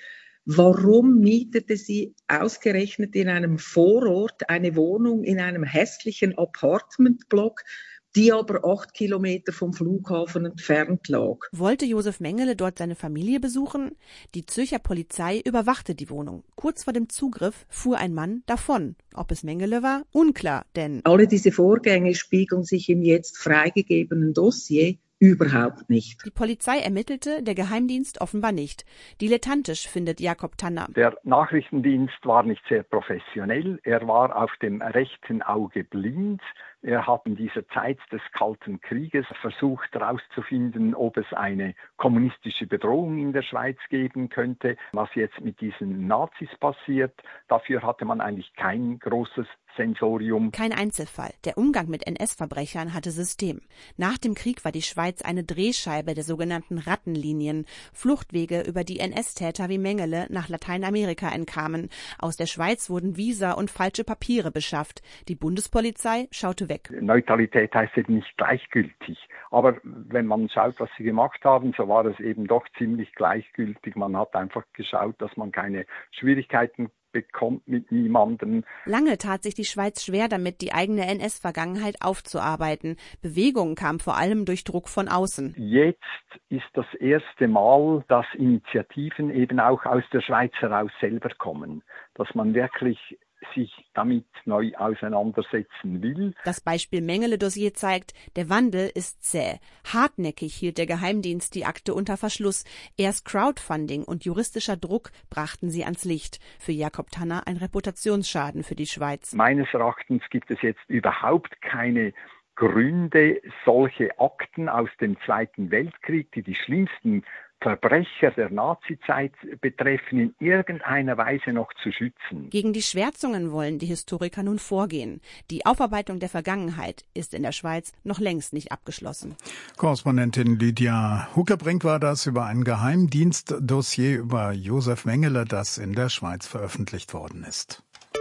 Warum mietete sie ausgerechnet in einem Vorort eine Wohnung in einem hässlichen Apartmentblock, die aber acht Kilometer vom Flughafen entfernt lag? Wollte Josef Mengele dort seine Familie besuchen? Die Zürcher Polizei überwachte die Wohnung. Kurz vor dem Zugriff fuhr ein Mann davon. Ob es Mengele war? Unklar, denn alle diese Vorgänge spiegeln sich im jetzt freigegebenen Dossier überhaupt nicht. Die Polizei ermittelte, der Geheimdienst offenbar nicht. Dilettantisch findet Jakob Tanner. Der Nachrichtendienst war nicht sehr professionell. Er war auf dem rechten Auge blind. Er hat in dieser Zeit des Kalten Krieges versucht herauszufinden, ob es eine kommunistische Bedrohung in der Schweiz geben könnte. Was jetzt mit diesen Nazis passiert, dafür hatte man eigentlich kein großes Sensorium. Kein Einzelfall. Der Umgang mit N S-Verbrechern hatte System. Nach dem Krieg war die Schweiz eine Drehscheibe der sogenannten Rattenlinien, Fluchtwege, über die N S-Täter wie Mengele nach Lateinamerika entkamen. Aus der Schweiz wurden Visa und falsche Papiere beschafft. Die Bundespolizei schaute weg. Neutralität heißt eben nicht gleichgültig. Aber wenn man schaut, was sie gemacht haben, so war es eben doch ziemlich gleichgültig. Man hat einfach geschaut, dass man keine Schwierigkeiten bekommt mit niemandem. Lange tat sich die Schweiz schwer damit, die eigene N S-Vergangenheit aufzuarbeiten. Bewegung kam vor allem durch Druck von außen. Jetzt ist das erste Mal, dass Initiativen eben auch aus der Schweiz heraus selber kommen, dass man wirklich sich damit neu auseinandersetzen will. Das Beispiel Mengele-Dossier zeigt, der Wandel ist zäh. Hartnäckig hielt der Geheimdienst die Akte unter Verschluss. Erst Crowdfunding und juristischer Druck brachten sie ans Licht. Für Jakob Tanner ein Reputationsschaden für die Schweiz. Meines Erachtens gibt es jetzt überhaupt keine Gründe, solche Akten aus dem Zweiten Weltkrieg, die die schlimmsten Verbrecher der Nazizeit betreffen, in irgendeiner Weise noch zu schützen. Gegen die Schwärzungen wollen die Historiker nun vorgehen. Die Aufarbeitung der Vergangenheit ist in der Schweiz noch längst nicht abgeschlossen. Korrespondentin Lydia Huckebrink war das über ein Geheimdienstdossier über Josef Mengele, das in der Schweiz veröffentlicht worden ist.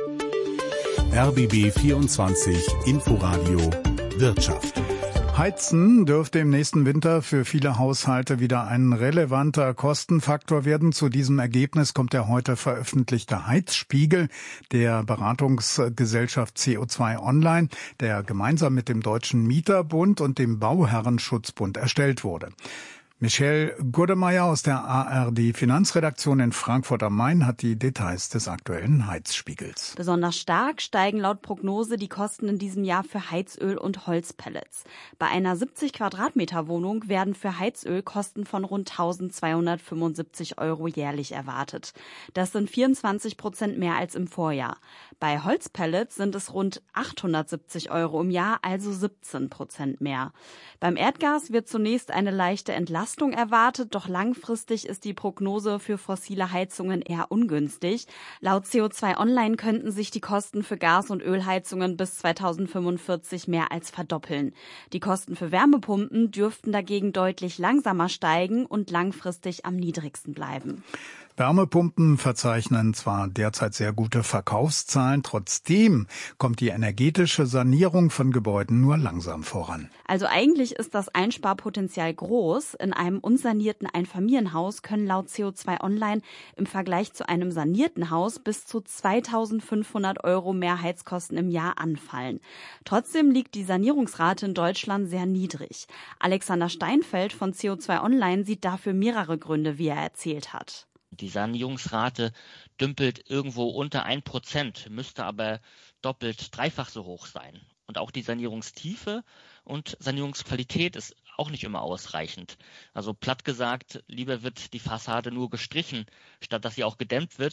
R B B vierundzwanzig Inforadio Wirtschaft. Heizen dürfte im nächsten Winter für viele Haushalte wieder ein relevanter Kostenfaktor werden. Zu diesem Ergebnis kommt der heute veröffentlichte Heizspiegel der Beratungsgesellschaft C O zwei Online, der gemeinsam mit dem Deutschen Mieterbund und dem Bauherrenschutzbund erstellt wurde. Michelle Gurdemeyer aus der A R D Finanzredaktion in Frankfurt am Main hat die Details des aktuellen Heizspiegels. Besonders stark steigen laut Prognose die Kosten in diesem Jahr für Heizöl und Holzpellets. Bei einer siebzig Quadratmeter Wohnung werden für Heizöl Kosten von rund eintausendzweihundertfünfundsiebzig Euro jährlich erwartet. Das sind vierundzwanzig Prozent mehr als im Vorjahr. Bei Holzpellets sind es rund achthundertsiebzig Euro im Jahr, also siebzehn Prozent mehr. Beim Erdgas wird zunächst eine leichte Entlastung erwartet, doch langfristig ist die Prognose für fossile Heizungen eher ungünstig. Laut C O zwei Online könnten sich die Kosten für Gas- und Ölheizungen bis zweitausendfünfundvierzig mehr als verdoppeln. Die Kosten für Wärmepumpen dürften dagegen deutlich langsamer steigen und langfristig am niedrigsten bleiben. Wärmepumpen verzeichnen zwar derzeit sehr gute Verkaufszahlen, trotzdem kommt die energetische Sanierung von Gebäuden nur langsam voran. Also eigentlich ist das Einsparpotenzial groß. In einem unsanierten Einfamilienhaus können laut C O zwei Online im Vergleich zu einem sanierten Haus bis zu zweitausendfünfhundert Euro mehr Heizkosten im Jahr anfallen. Trotzdem liegt die Sanierungsrate in Deutschland sehr niedrig. Alexander Steinfeld von C O zwei Online sieht dafür mehrere Gründe, wie er erzählt hat. Die Sanierungsrate dümpelt irgendwo unter ein Prozent, müsste aber doppelt, dreifach so hoch sein. Und auch die Sanierungstiefe und Sanierungsqualität ist auch nicht immer ausreichend. Also platt gesagt, lieber wird die Fassade nur gestrichen, statt dass sie auch gedämmt wird.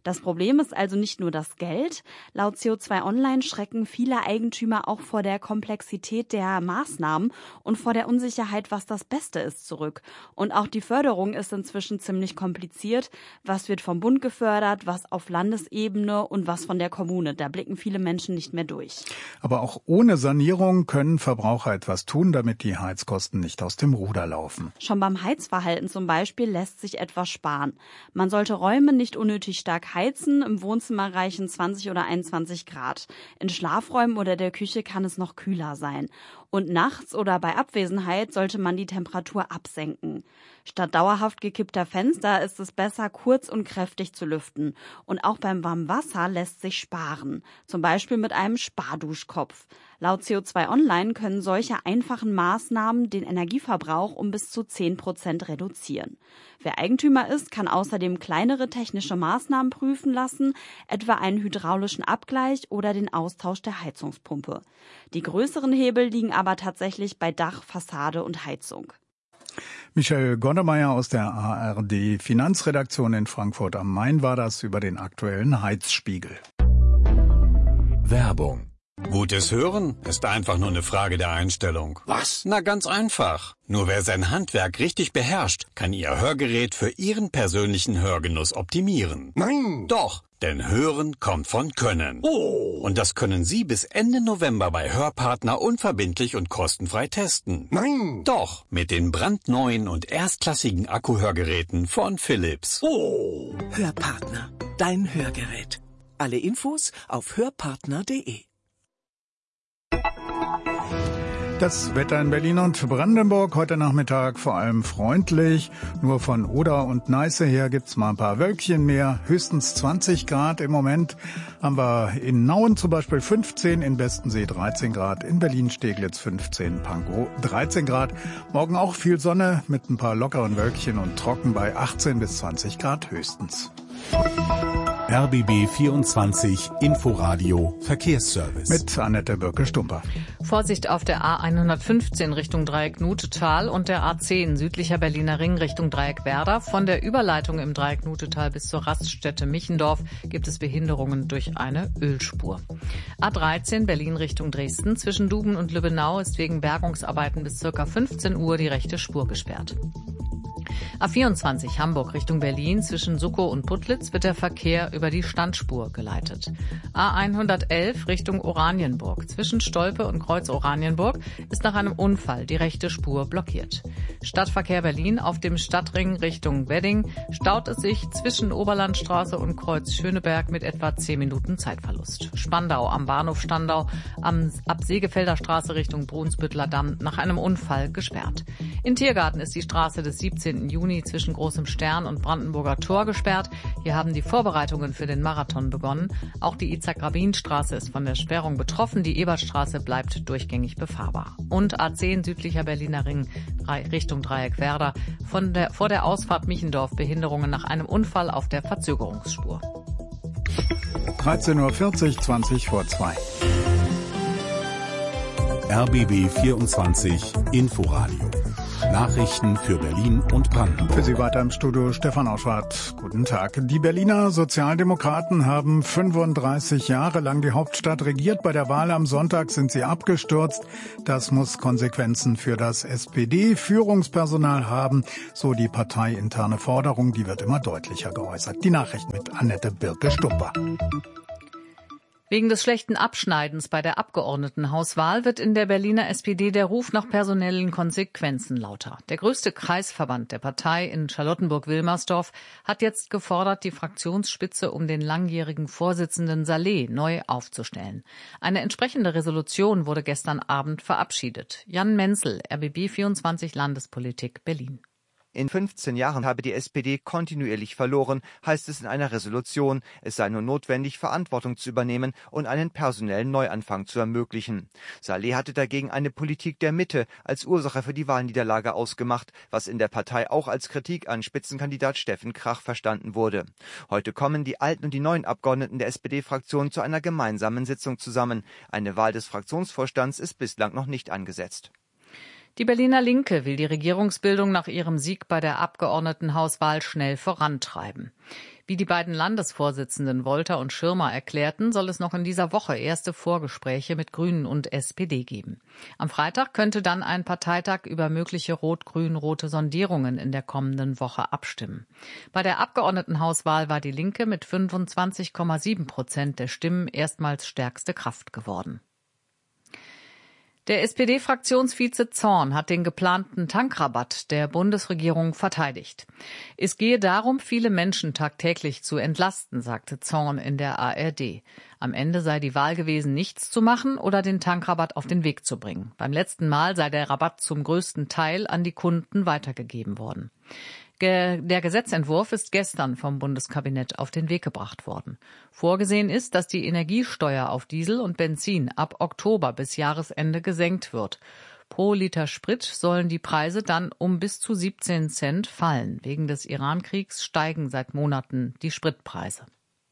Das Problem ist also nicht nur das Geld. Laut C O zwei Online schrecken viele Eigentümer auch vor der Komplexität der Maßnahmen und vor der Unsicherheit, was das Beste ist, zurück. Und auch die Förderung ist inzwischen ziemlich kompliziert. Was wird vom Bund gefördert, was auf Landesebene und was von der Kommune? Da blicken viele Menschen nicht mehr durch. Aber auch ohne Sanierung können Verbraucher etwas tun, damit die Heizkosten nicht aus dem Ruder laufen. Schon beim Heizverhalten zum Beispiel lässt sich etwas sparen. Man sollte Räume nicht unnötig stark heizen. Im Wohnzimmer reichen zwanzig oder einundzwanzig Grad. In Schlafräumen oder der Küche kann es noch kühler sein. Und nachts oder bei Abwesenheit sollte man die Temperatur absenken. Statt dauerhaft gekippter Fenster ist es besser, kurz und kräftig zu lüften. Und auch beim warmen Wasser lässt sich sparen. Zum Beispiel mit einem Sparduschkopf. Laut C O zwei Online können solche einfachen Maßnahmen den Energieverbrauch um bis zu zehn Prozent reduzieren. Wer Eigentümer ist, kann außerdem kleinere technische Maßnahmen prüfen lassen, etwa einen hydraulischen Abgleich oder den Austausch der Heizungspumpe. Die größeren Hebel liegen aber tatsächlich bei Dach, Fassade und Heizung. Michel Gondemeyer aus der A R D Finanzredaktion in Frankfurt am Main war das über den aktuellen Heizspiegel. Werbung. Gutes Hören ist einfach nur eine Frage der Einstellung. Was? Na, ganz einfach. Nur wer sein Handwerk richtig beherrscht, kann Ihr Hörgerät für Ihren persönlichen Hörgenuss optimieren. Nein! Doch, denn Hören kommt von Können. Oh! Und das können Sie bis Ende November bei Hörpartner unverbindlich und kostenfrei testen. Nein! Doch, mit den brandneuen und erstklassigen Akkuhörgeräten von Philips. Oh! Hörpartner, dein Hörgerät. Alle Infos auf hörpartner punkt de. Das Wetter in Berlin und Brandenburg heute Nachmittag vor allem freundlich. Nur von Oder und Neiße her gibt's mal ein paar Wölkchen mehr. Höchstens zwanzig Grad im Moment. Haben wir in Nauen zum Beispiel fünfzehn, in Bestensee dreizehn Grad, in Berlin-Steglitz fünfzehn, Pankow dreizehn Grad. Morgen auch viel Sonne mit ein paar lockeren Wölkchen und trocken bei achtzehn bis zwanzig Grad höchstens. R B B vierundzwanzig Inforadio Verkehrsservice. Mit Annette Birke-Stumper. Vorsicht auf der A hundertfünfzehn Richtung Dreieck Nutetal und der A zehn südlicher Berliner Ring Richtung Dreieck Werder. Von der Überleitung im Dreieck Nutetal bis zur Raststätte Michendorf gibt es Behinderungen durch eine Ölspur. A dreizehn Berlin Richtung Dresden. Zwischen Duben und Lübbenau ist wegen Bergungsarbeiten bis ca. fünfzehn Uhr die rechte Spur gesperrt. A vierundzwanzig Hamburg Richtung Berlin. Zwischen Suckow und Putlitz wird der Verkehr über die Standspur geleitet. A hundertelf Richtung Oranienburg. Zwischen Stolpe und Kreuz Oranienburg ist nach einem Unfall die rechte Spur blockiert. Stadtverkehr Berlin auf dem Stadtring Richtung Wedding staut es sich zwischen Oberlandstraße und Kreuz Schöneberg mit etwa zehn Minuten Zeitverlust. Spandau am Bahnhof Standau am ab Segefelder Straße Richtung Brunsbüttler Damm nach einem Unfall gesperrt. In Tiergarten ist die Straße des siebzehnten Juni zwischen Großem Stern und Brandenburger Tor gesperrt. Hier haben die Vorbereitungen für den Marathon begonnen. Auch die Itzhak-Rabin-Straße ist von der Sperrung betroffen. Die Ebertstraße bleibt durchgängig befahrbar. Und A zehn südlicher Berliner Ring Richtung Dreieck Werder. Von der, vor der Ausfahrt Michendorf Behinderungen nach einem Unfall auf der Verzögerungsspur. dreizehn Uhr vierzig, zwanzig vor zwei. R B B vierundzwanzig Inforadio. Nachrichten für Berlin und Brandenburg. Für Sie weiter im Studio Stefan Auschwart. Guten Tag. Die Berliner Sozialdemokraten haben fünfunddreißig Jahre lang die Hauptstadt regiert. Bei der Wahl am Sonntag sind sie abgestürzt. Das muss Konsequenzen für das S P D-Führungspersonal haben, so die parteiinterne Forderung. Die wird immer deutlicher geäußert. Die Nachrichten mit Annette Birke-Stumper. Wegen des schlechten Abschneidens bei der Abgeordnetenhauswahl wird in der Berliner S P D der Ruf nach personellen Konsequenzen lauter. Der größte Kreisverband der Partei in Charlottenburg-Wilmersdorf hat jetzt gefordert, die Fraktionsspitze um den langjährigen Vorsitzenden Saleh neu aufzustellen. Eine entsprechende Resolution wurde gestern Abend verabschiedet. Jan Menzel, R B B vierundzwanzig Landespolitik Berlin. In fünfzehn Jahren habe die S P D kontinuierlich verloren, heißt es in einer Resolution. Es sei nur notwendig, Verantwortung zu übernehmen und einen personellen Neuanfang zu ermöglichen. Saleh hatte dagegen eine Politik der Mitte als Ursache für die Wahlniederlage ausgemacht, was in der Partei auch als Kritik an Spitzenkandidat Steffen Krach verstanden wurde. Heute kommen die alten und die neuen Abgeordneten der S P D-Fraktion zu einer gemeinsamen Sitzung zusammen. Eine Wahl des Fraktionsvorstands ist bislang noch nicht angesetzt. Die Berliner Linke will die Regierungsbildung nach ihrem Sieg bei der Abgeordnetenhauswahl schnell vorantreiben. Wie die beiden Landesvorsitzenden Wolter und Schirmer erklärten, soll es noch in dieser Woche erste Vorgespräche mit Grünen und S P D geben. Am Freitag könnte dann ein Parteitag über mögliche rot-grün-rote Sondierungen in der kommenden Woche abstimmen. Bei der Abgeordnetenhauswahl war die Linke mit fünfundzwanzig Komma sieben Prozent der Stimmen erstmals stärkste Kraft geworden. Der S P D-Fraktionsvize Zorn hat den geplanten Tankrabatt der Bundesregierung verteidigt. Es gehe darum, viele Menschen tagtäglich zu entlasten, sagte Zorn in der A R D. Am Ende sei die Wahl gewesen, nichts zu machen oder den Tankrabatt auf den Weg zu bringen. Beim letzten Mal sei der Rabatt zum größten Teil an die Kunden weitergegeben worden. Der Gesetzentwurf ist gestern vom Bundeskabinett auf den Weg gebracht worden. Vorgesehen ist, dass die Energiesteuer auf Diesel und Benzin ab Oktober bis Jahresende gesenkt wird. Pro Liter Sprit sollen die Preise dann um bis zu siebzehn Cent fallen. Wegen des Iran-Kriegs steigen seit Monaten die Spritpreise.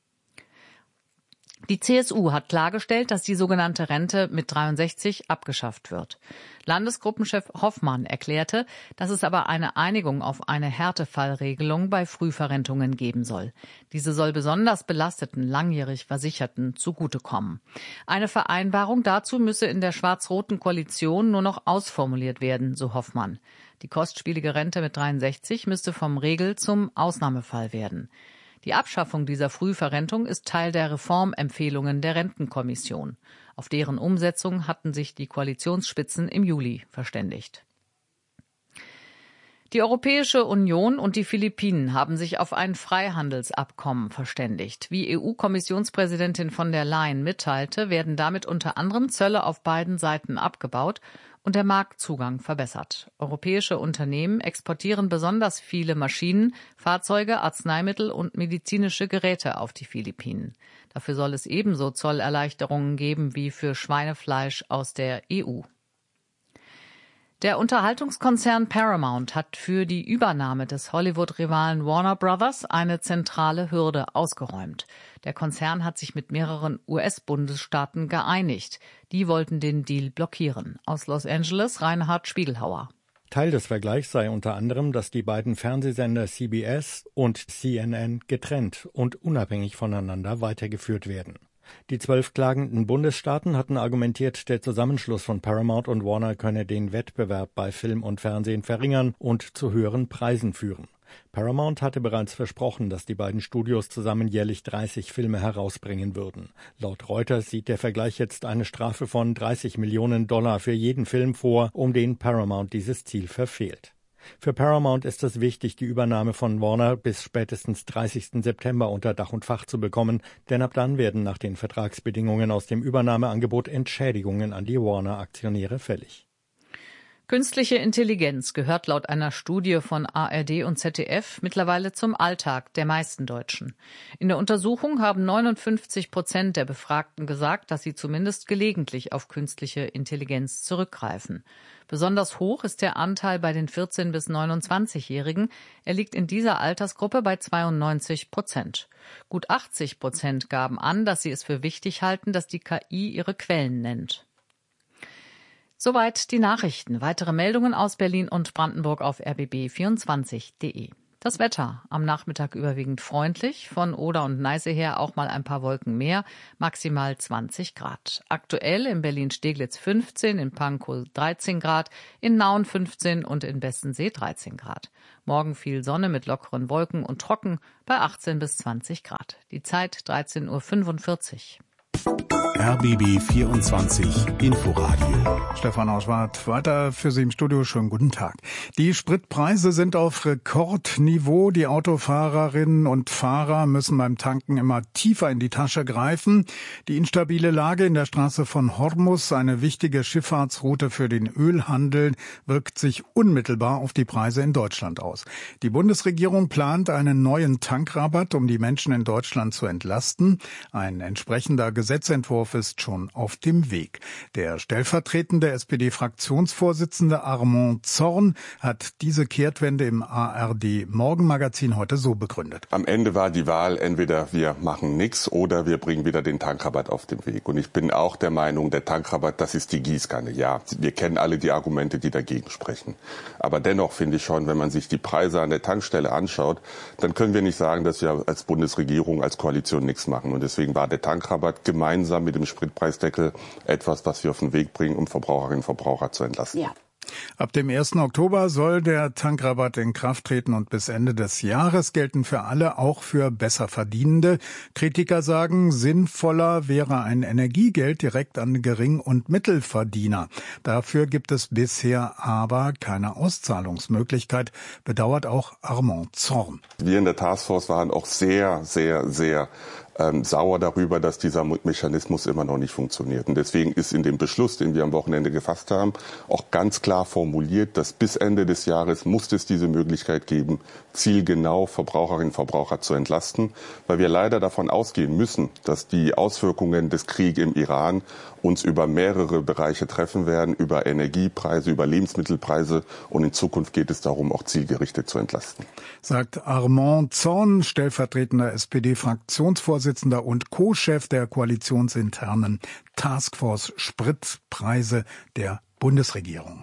Die C S U hat klargestellt, dass die sogenannte Rente mit dreiundsechzig abgeschafft wird. Landesgruppenchef Hoffmann erklärte, dass es aber eine Einigung auf eine Härtefallregelung bei Frühverrentungen geben soll. Diese soll besonders belasteten, langjährig Versicherten zugutekommen. Eine Vereinbarung dazu müsse in der schwarz-roten Koalition nur noch ausformuliert werden, so Hoffmann. Die kostspielige Rente mit dreiundsechzig müsste vom Regel- zum Ausnahmefall werden. Die Abschaffung dieser Frühverrentung ist Teil der Reformempfehlungen der Rentenkommission. Auf deren Umsetzung hatten sich die Koalitionsspitzen im Juli verständigt. Die Europäische Union und die Philippinen haben sich auf ein Freihandelsabkommen verständigt. Wie E U-Kommissionspräsidentin von der Leyen mitteilte, werden damit unter anderem Zölle auf beiden Seiten abgebaut und der Marktzugang verbessert. Europäische Unternehmen exportieren besonders viele Maschinen, Fahrzeuge, Arzneimittel und medizinische Geräte auf die Philippinen. Dafür soll es ebenso Zollerleichterungen geben wie für Schweinefleisch aus der E U. Der Unterhaltungskonzern Paramount hat für die Übernahme des Hollywood-Rivalen Warner Brothers eine zentrale Hürde ausgeräumt. Der Konzern hat sich mit mehreren U S-Bundesstaaten geeinigt. Die wollten den Deal blockieren. Aus Los Angeles Reinhard Spiegelhauer. Teil des Vergleichs sei unter anderem, dass die beiden Fernsehsender C B S und C N N getrennt und unabhängig voneinander weitergeführt werden. Die zwölf klagenden Bundesstaaten hatten argumentiert, der Zusammenschluss von Paramount und Warner könne den Wettbewerb bei Film und Fernsehen verringern und zu höheren Preisen führen. Paramount hatte bereits versprochen, dass die beiden Studios zusammen jährlich dreißig Filme herausbringen würden. Laut Reuters sieht der Vergleich jetzt eine Strafe von dreißig Millionen Dollar für jeden Film vor, um den Paramount dieses Ziel verfehlt. Für Paramount ist es wichtig, die Übernahme von Warner bis spätestens dreißigsten September unter Dach und Fach zu bekommen, denn ab dann werden nach den Vertragsbedingungen aus dem Übernahmeangebot Entschädigungen an die Warner-Aktionäre fällig. Künstliche Intelligenz gehört laut einer Studie von A R D und Z D F mittlerweile zum Alltag der meisten Deutschen. In der Untersuchung haben neunundfünfzig Prozent der Befragten gesagt, dass sie zumindest gelegentlich auf künstliche Intelligenz zurückgreifen. Besonders hoch ist der Anteil bei den vierzehn- bis neunundzwanzigjährigen. Er liegt in dieser Altersgruppe bei zweiundneunzig Prozent. Gut achtzig Prozent gaben an, dass sie es für wichtig halten, dass die K I ihre Quellen nennt. Soweit die Nachrichten. Weitere Meldungen aus Berlin und Brandenburg auf r b b vierundzwanzig punkt de. Das Wetter am Nachmittag überwiegend freundlich, von Oder und Neiße her auch mal ein paar Wolken mehr, maximal zwanzig Grad. Aktuell in Berlin-Steglitz fünfzehn, in Pankow dreizehn Grad, in Nauen fünfzehn und in Bestensee dreizehn Grad. Morgen viel Sonne mit lockeren Wolken und trocken bei achtzehn bis zwanzig Grad. Die Zeit dreizehn Uhr fünfundvierzig. R B B vierundzwanzig Inforadio. Stefan Auschwart weiter für Sie im Studio. Schönen guten Tag. Die Spritpreise sind auf Rekordniveau. Die Autofahrerinnen und Fahrer müssen beim Tanken immer tiefer in die Tasche greifen. Die instabile Lage in der Straße von Hormuz, eine wichtige Schifffahrtsroute für den Ölhandel, wirkt sich unmittelbar auf die Preise in Deutschland aus. Die Bundesregierung plant einen neuen Tankrabatt, um die Menschen in Deutschland zu entlasten. Ein entsprechender Gesetzentwurf Stoff ist schon auf dem Weg. Der stellvertretende S P D-Fraktionsvorsitzende Armand Zorn hat diese Kehrtwende im A R D-Morgenmagazin heute so begründet. Am Ende war die Wahl, entweder wir machen nichts oder wir bringen wieder den Tankrabatt auf den Weg. Und ich bin auch der Meinung, der Tankrabatt, das ist die Gießkanne. Ja, wir kennen alle die Argumente, die dagegen sprechen. Aber dennoch finde ich schon, wenn man sich die Preise an der Tankstelle anschaut, dann können wir nicht sagen, dass wir als Bundesregierung, als Koalition nichts machen. Und deswegen war der Tankrabatt gemeinsam mit dem Spritpreisdeckel etwas, was wir auf den Weg bringen, um Verbraucherinnen und Verbraucher zu entlasten. Ja. Ab dem ersten Oktober soll der Tankrabatt in Kraft treten und bis Ende des Jahres gelten für alle, auch für Besserverdienende. Kritiker sagen, sinnvoller wäre ein Energiegeld direkt an Gering- und Mittelverdiener. Dafür gibt es bisher aber keine Auszahlungsmöglichkeit, bedauert auch Armand Zorn. Wir in der Taskforce waren auch sehr, sehr, sehr ähm, sauer darüber, dass dieser Mechanismus immer noch nicht funktioniert. Und deswegen ist in dem Beschluss, den wir am Wochenende gefasst haben, auch ganz klar formuliert, dass bis Ende des Jahres muss es diese Möglichkeit geben, zielgenau Verbraucherinnen und Verbraucher zu entlasten, weil wir leider davon ausgehen müssen, dass die Auswirkungen des Kriegs im Iran uns über mehrere Bereiche treffen werden, über Energiepreise, über Lebensmittelpreise, und in Zukunft geht es darum, auch zielgerichtet zu entlasten. Sagt Armand Zorn, stellvertretender S P D-Fraktionsvorsitzender und Co-Chef der koalitionsinternen Taskforce Spritpreise der Bundesregierung.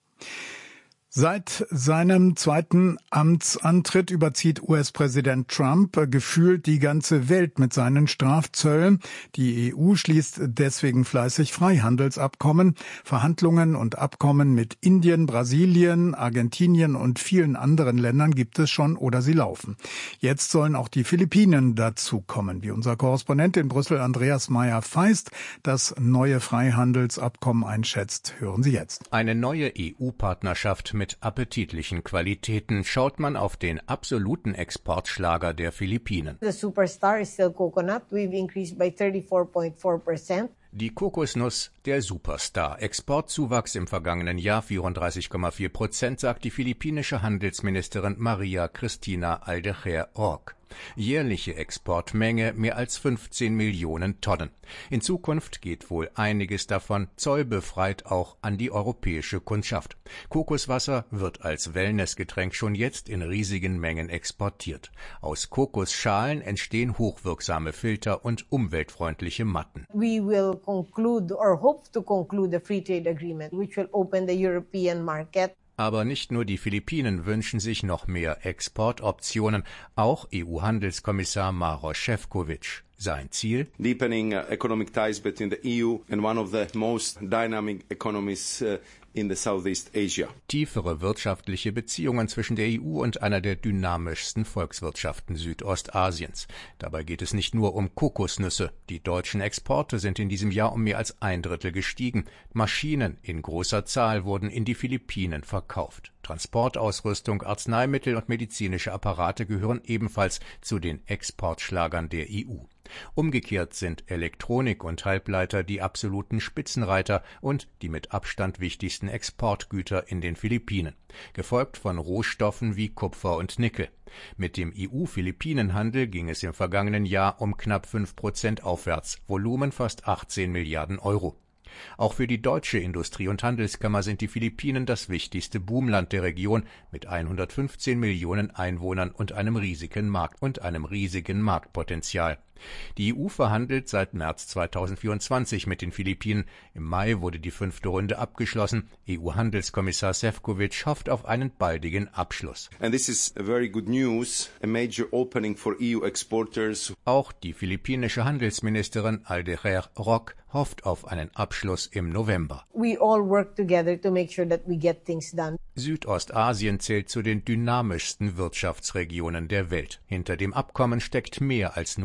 Seit seinem zweiten Amtsantritt überzieht U S-Präsident Trump gefühlt die ganze Welt mit seinen Strafzöllen. Die E U schließt deswegen fleißig Freihandelsabkommen. Verhandlungen und Abkommen mit Indien, Brasilien, Argentinien und vielen anderen Ländern gibt es schon oder sie laufen. Jetzt sollen auch die Philippinen dazukommen. Wie unser Korrespondent in Brüssel Andreas Meyer-Feist das neue Freihandelsabkommen einschätzt, hören Sie jetzt. Eine neue E U-Partnerschaft mit appetitlichen Qualitäten, schaut man auf den absoluten Exportschlager der Philippinen. The superstar is still coconut. We've increased by thirty-four point four percent. Die Kokosnuss, der Superstar. Exportzuwachs im vergangenen Jahr vierunddreißig Komma vier Prozent, sagt die philippinische Handelsministerin Maria Cristina Aldejer Roque. Jährliche Exportmenge mehr als fünfzehn Millionen Tonnen. In Zukunft geht wohl einiges davon zollbefreit auch an die europäische Kundschaft. Kokoswasser wird als Wellnessgetränk schon jetzt in riesigen Mengen exportiert. Aus Kokosschalen entstehen hochwirksame Filter und umweltfreundliche Matten. We will conclude or hope to conclude a free trade agreement which will open the European market. Aber nicht nur die Philippinen wünschen sich noch mehr Exportoptionen, auch E U-Handelskommissar Maroš Šefčovič. Sein Ziel? Deepening uh, economic ties between the E U and one of the most dynamic economies uh, in the Southeast Asia. Tiefere wirtschaftliche Beziehungen zwischen der E U und einer der dynamischsten Volkswirtschaften Südostasiens. Dabei geht es nicht nur um Kokosnüsse. Die deutschen Exporte sind in diesem Jahr um mehr als ein Drittel gestiegen. Maschinen in großer Zahl wurden in die Philippinen verkauft. Transportausrüstung, Arzneimittel und medizinische Apparate gehören ebenfalls zu den Exportschlagern der E U. Umgekehrt sind Elektronik und Halbleiter die absoluten Spitzenreiter und die mit Abstand wichtigsten Exportgüter in den Philippinen, gefolgt von Rohstoffen wie Kupfer und Nickel. Mit dem E U-Philippinen-Handel ging es im vergangenen Jahr um knapp fünf Prozent aufwärts, Volumen fast achtzehn Milliarden Euro. Auch für die deutsche Industrie- und Handelskammer sind die Philippinen das wichtigste Boomland der Region mit hundertfünfzehn Millionen Einwohnern und einem riesigen Markt und einem riesigen Marktpotenzial. Die E U verhandelt seit März zweitausendvierundzwanzig mit den Philippinen. Im Mai wurde die fünfte Runde abgeschlossen. E U-Handelskommissar Šefčovič hofft auf einen baldigen Abschluss. And this is a very good news, a major opening for E U exporters. Auch die philippinische Handelsministerin Aldejer Roque hofft auf einen Abschluss im November. We all work together to make sure that we get things done. Südostasien zählt zu den dynamischsten Wirtschaftsregionen der Welt. Hinter dem Abkommen steckt mehr als nur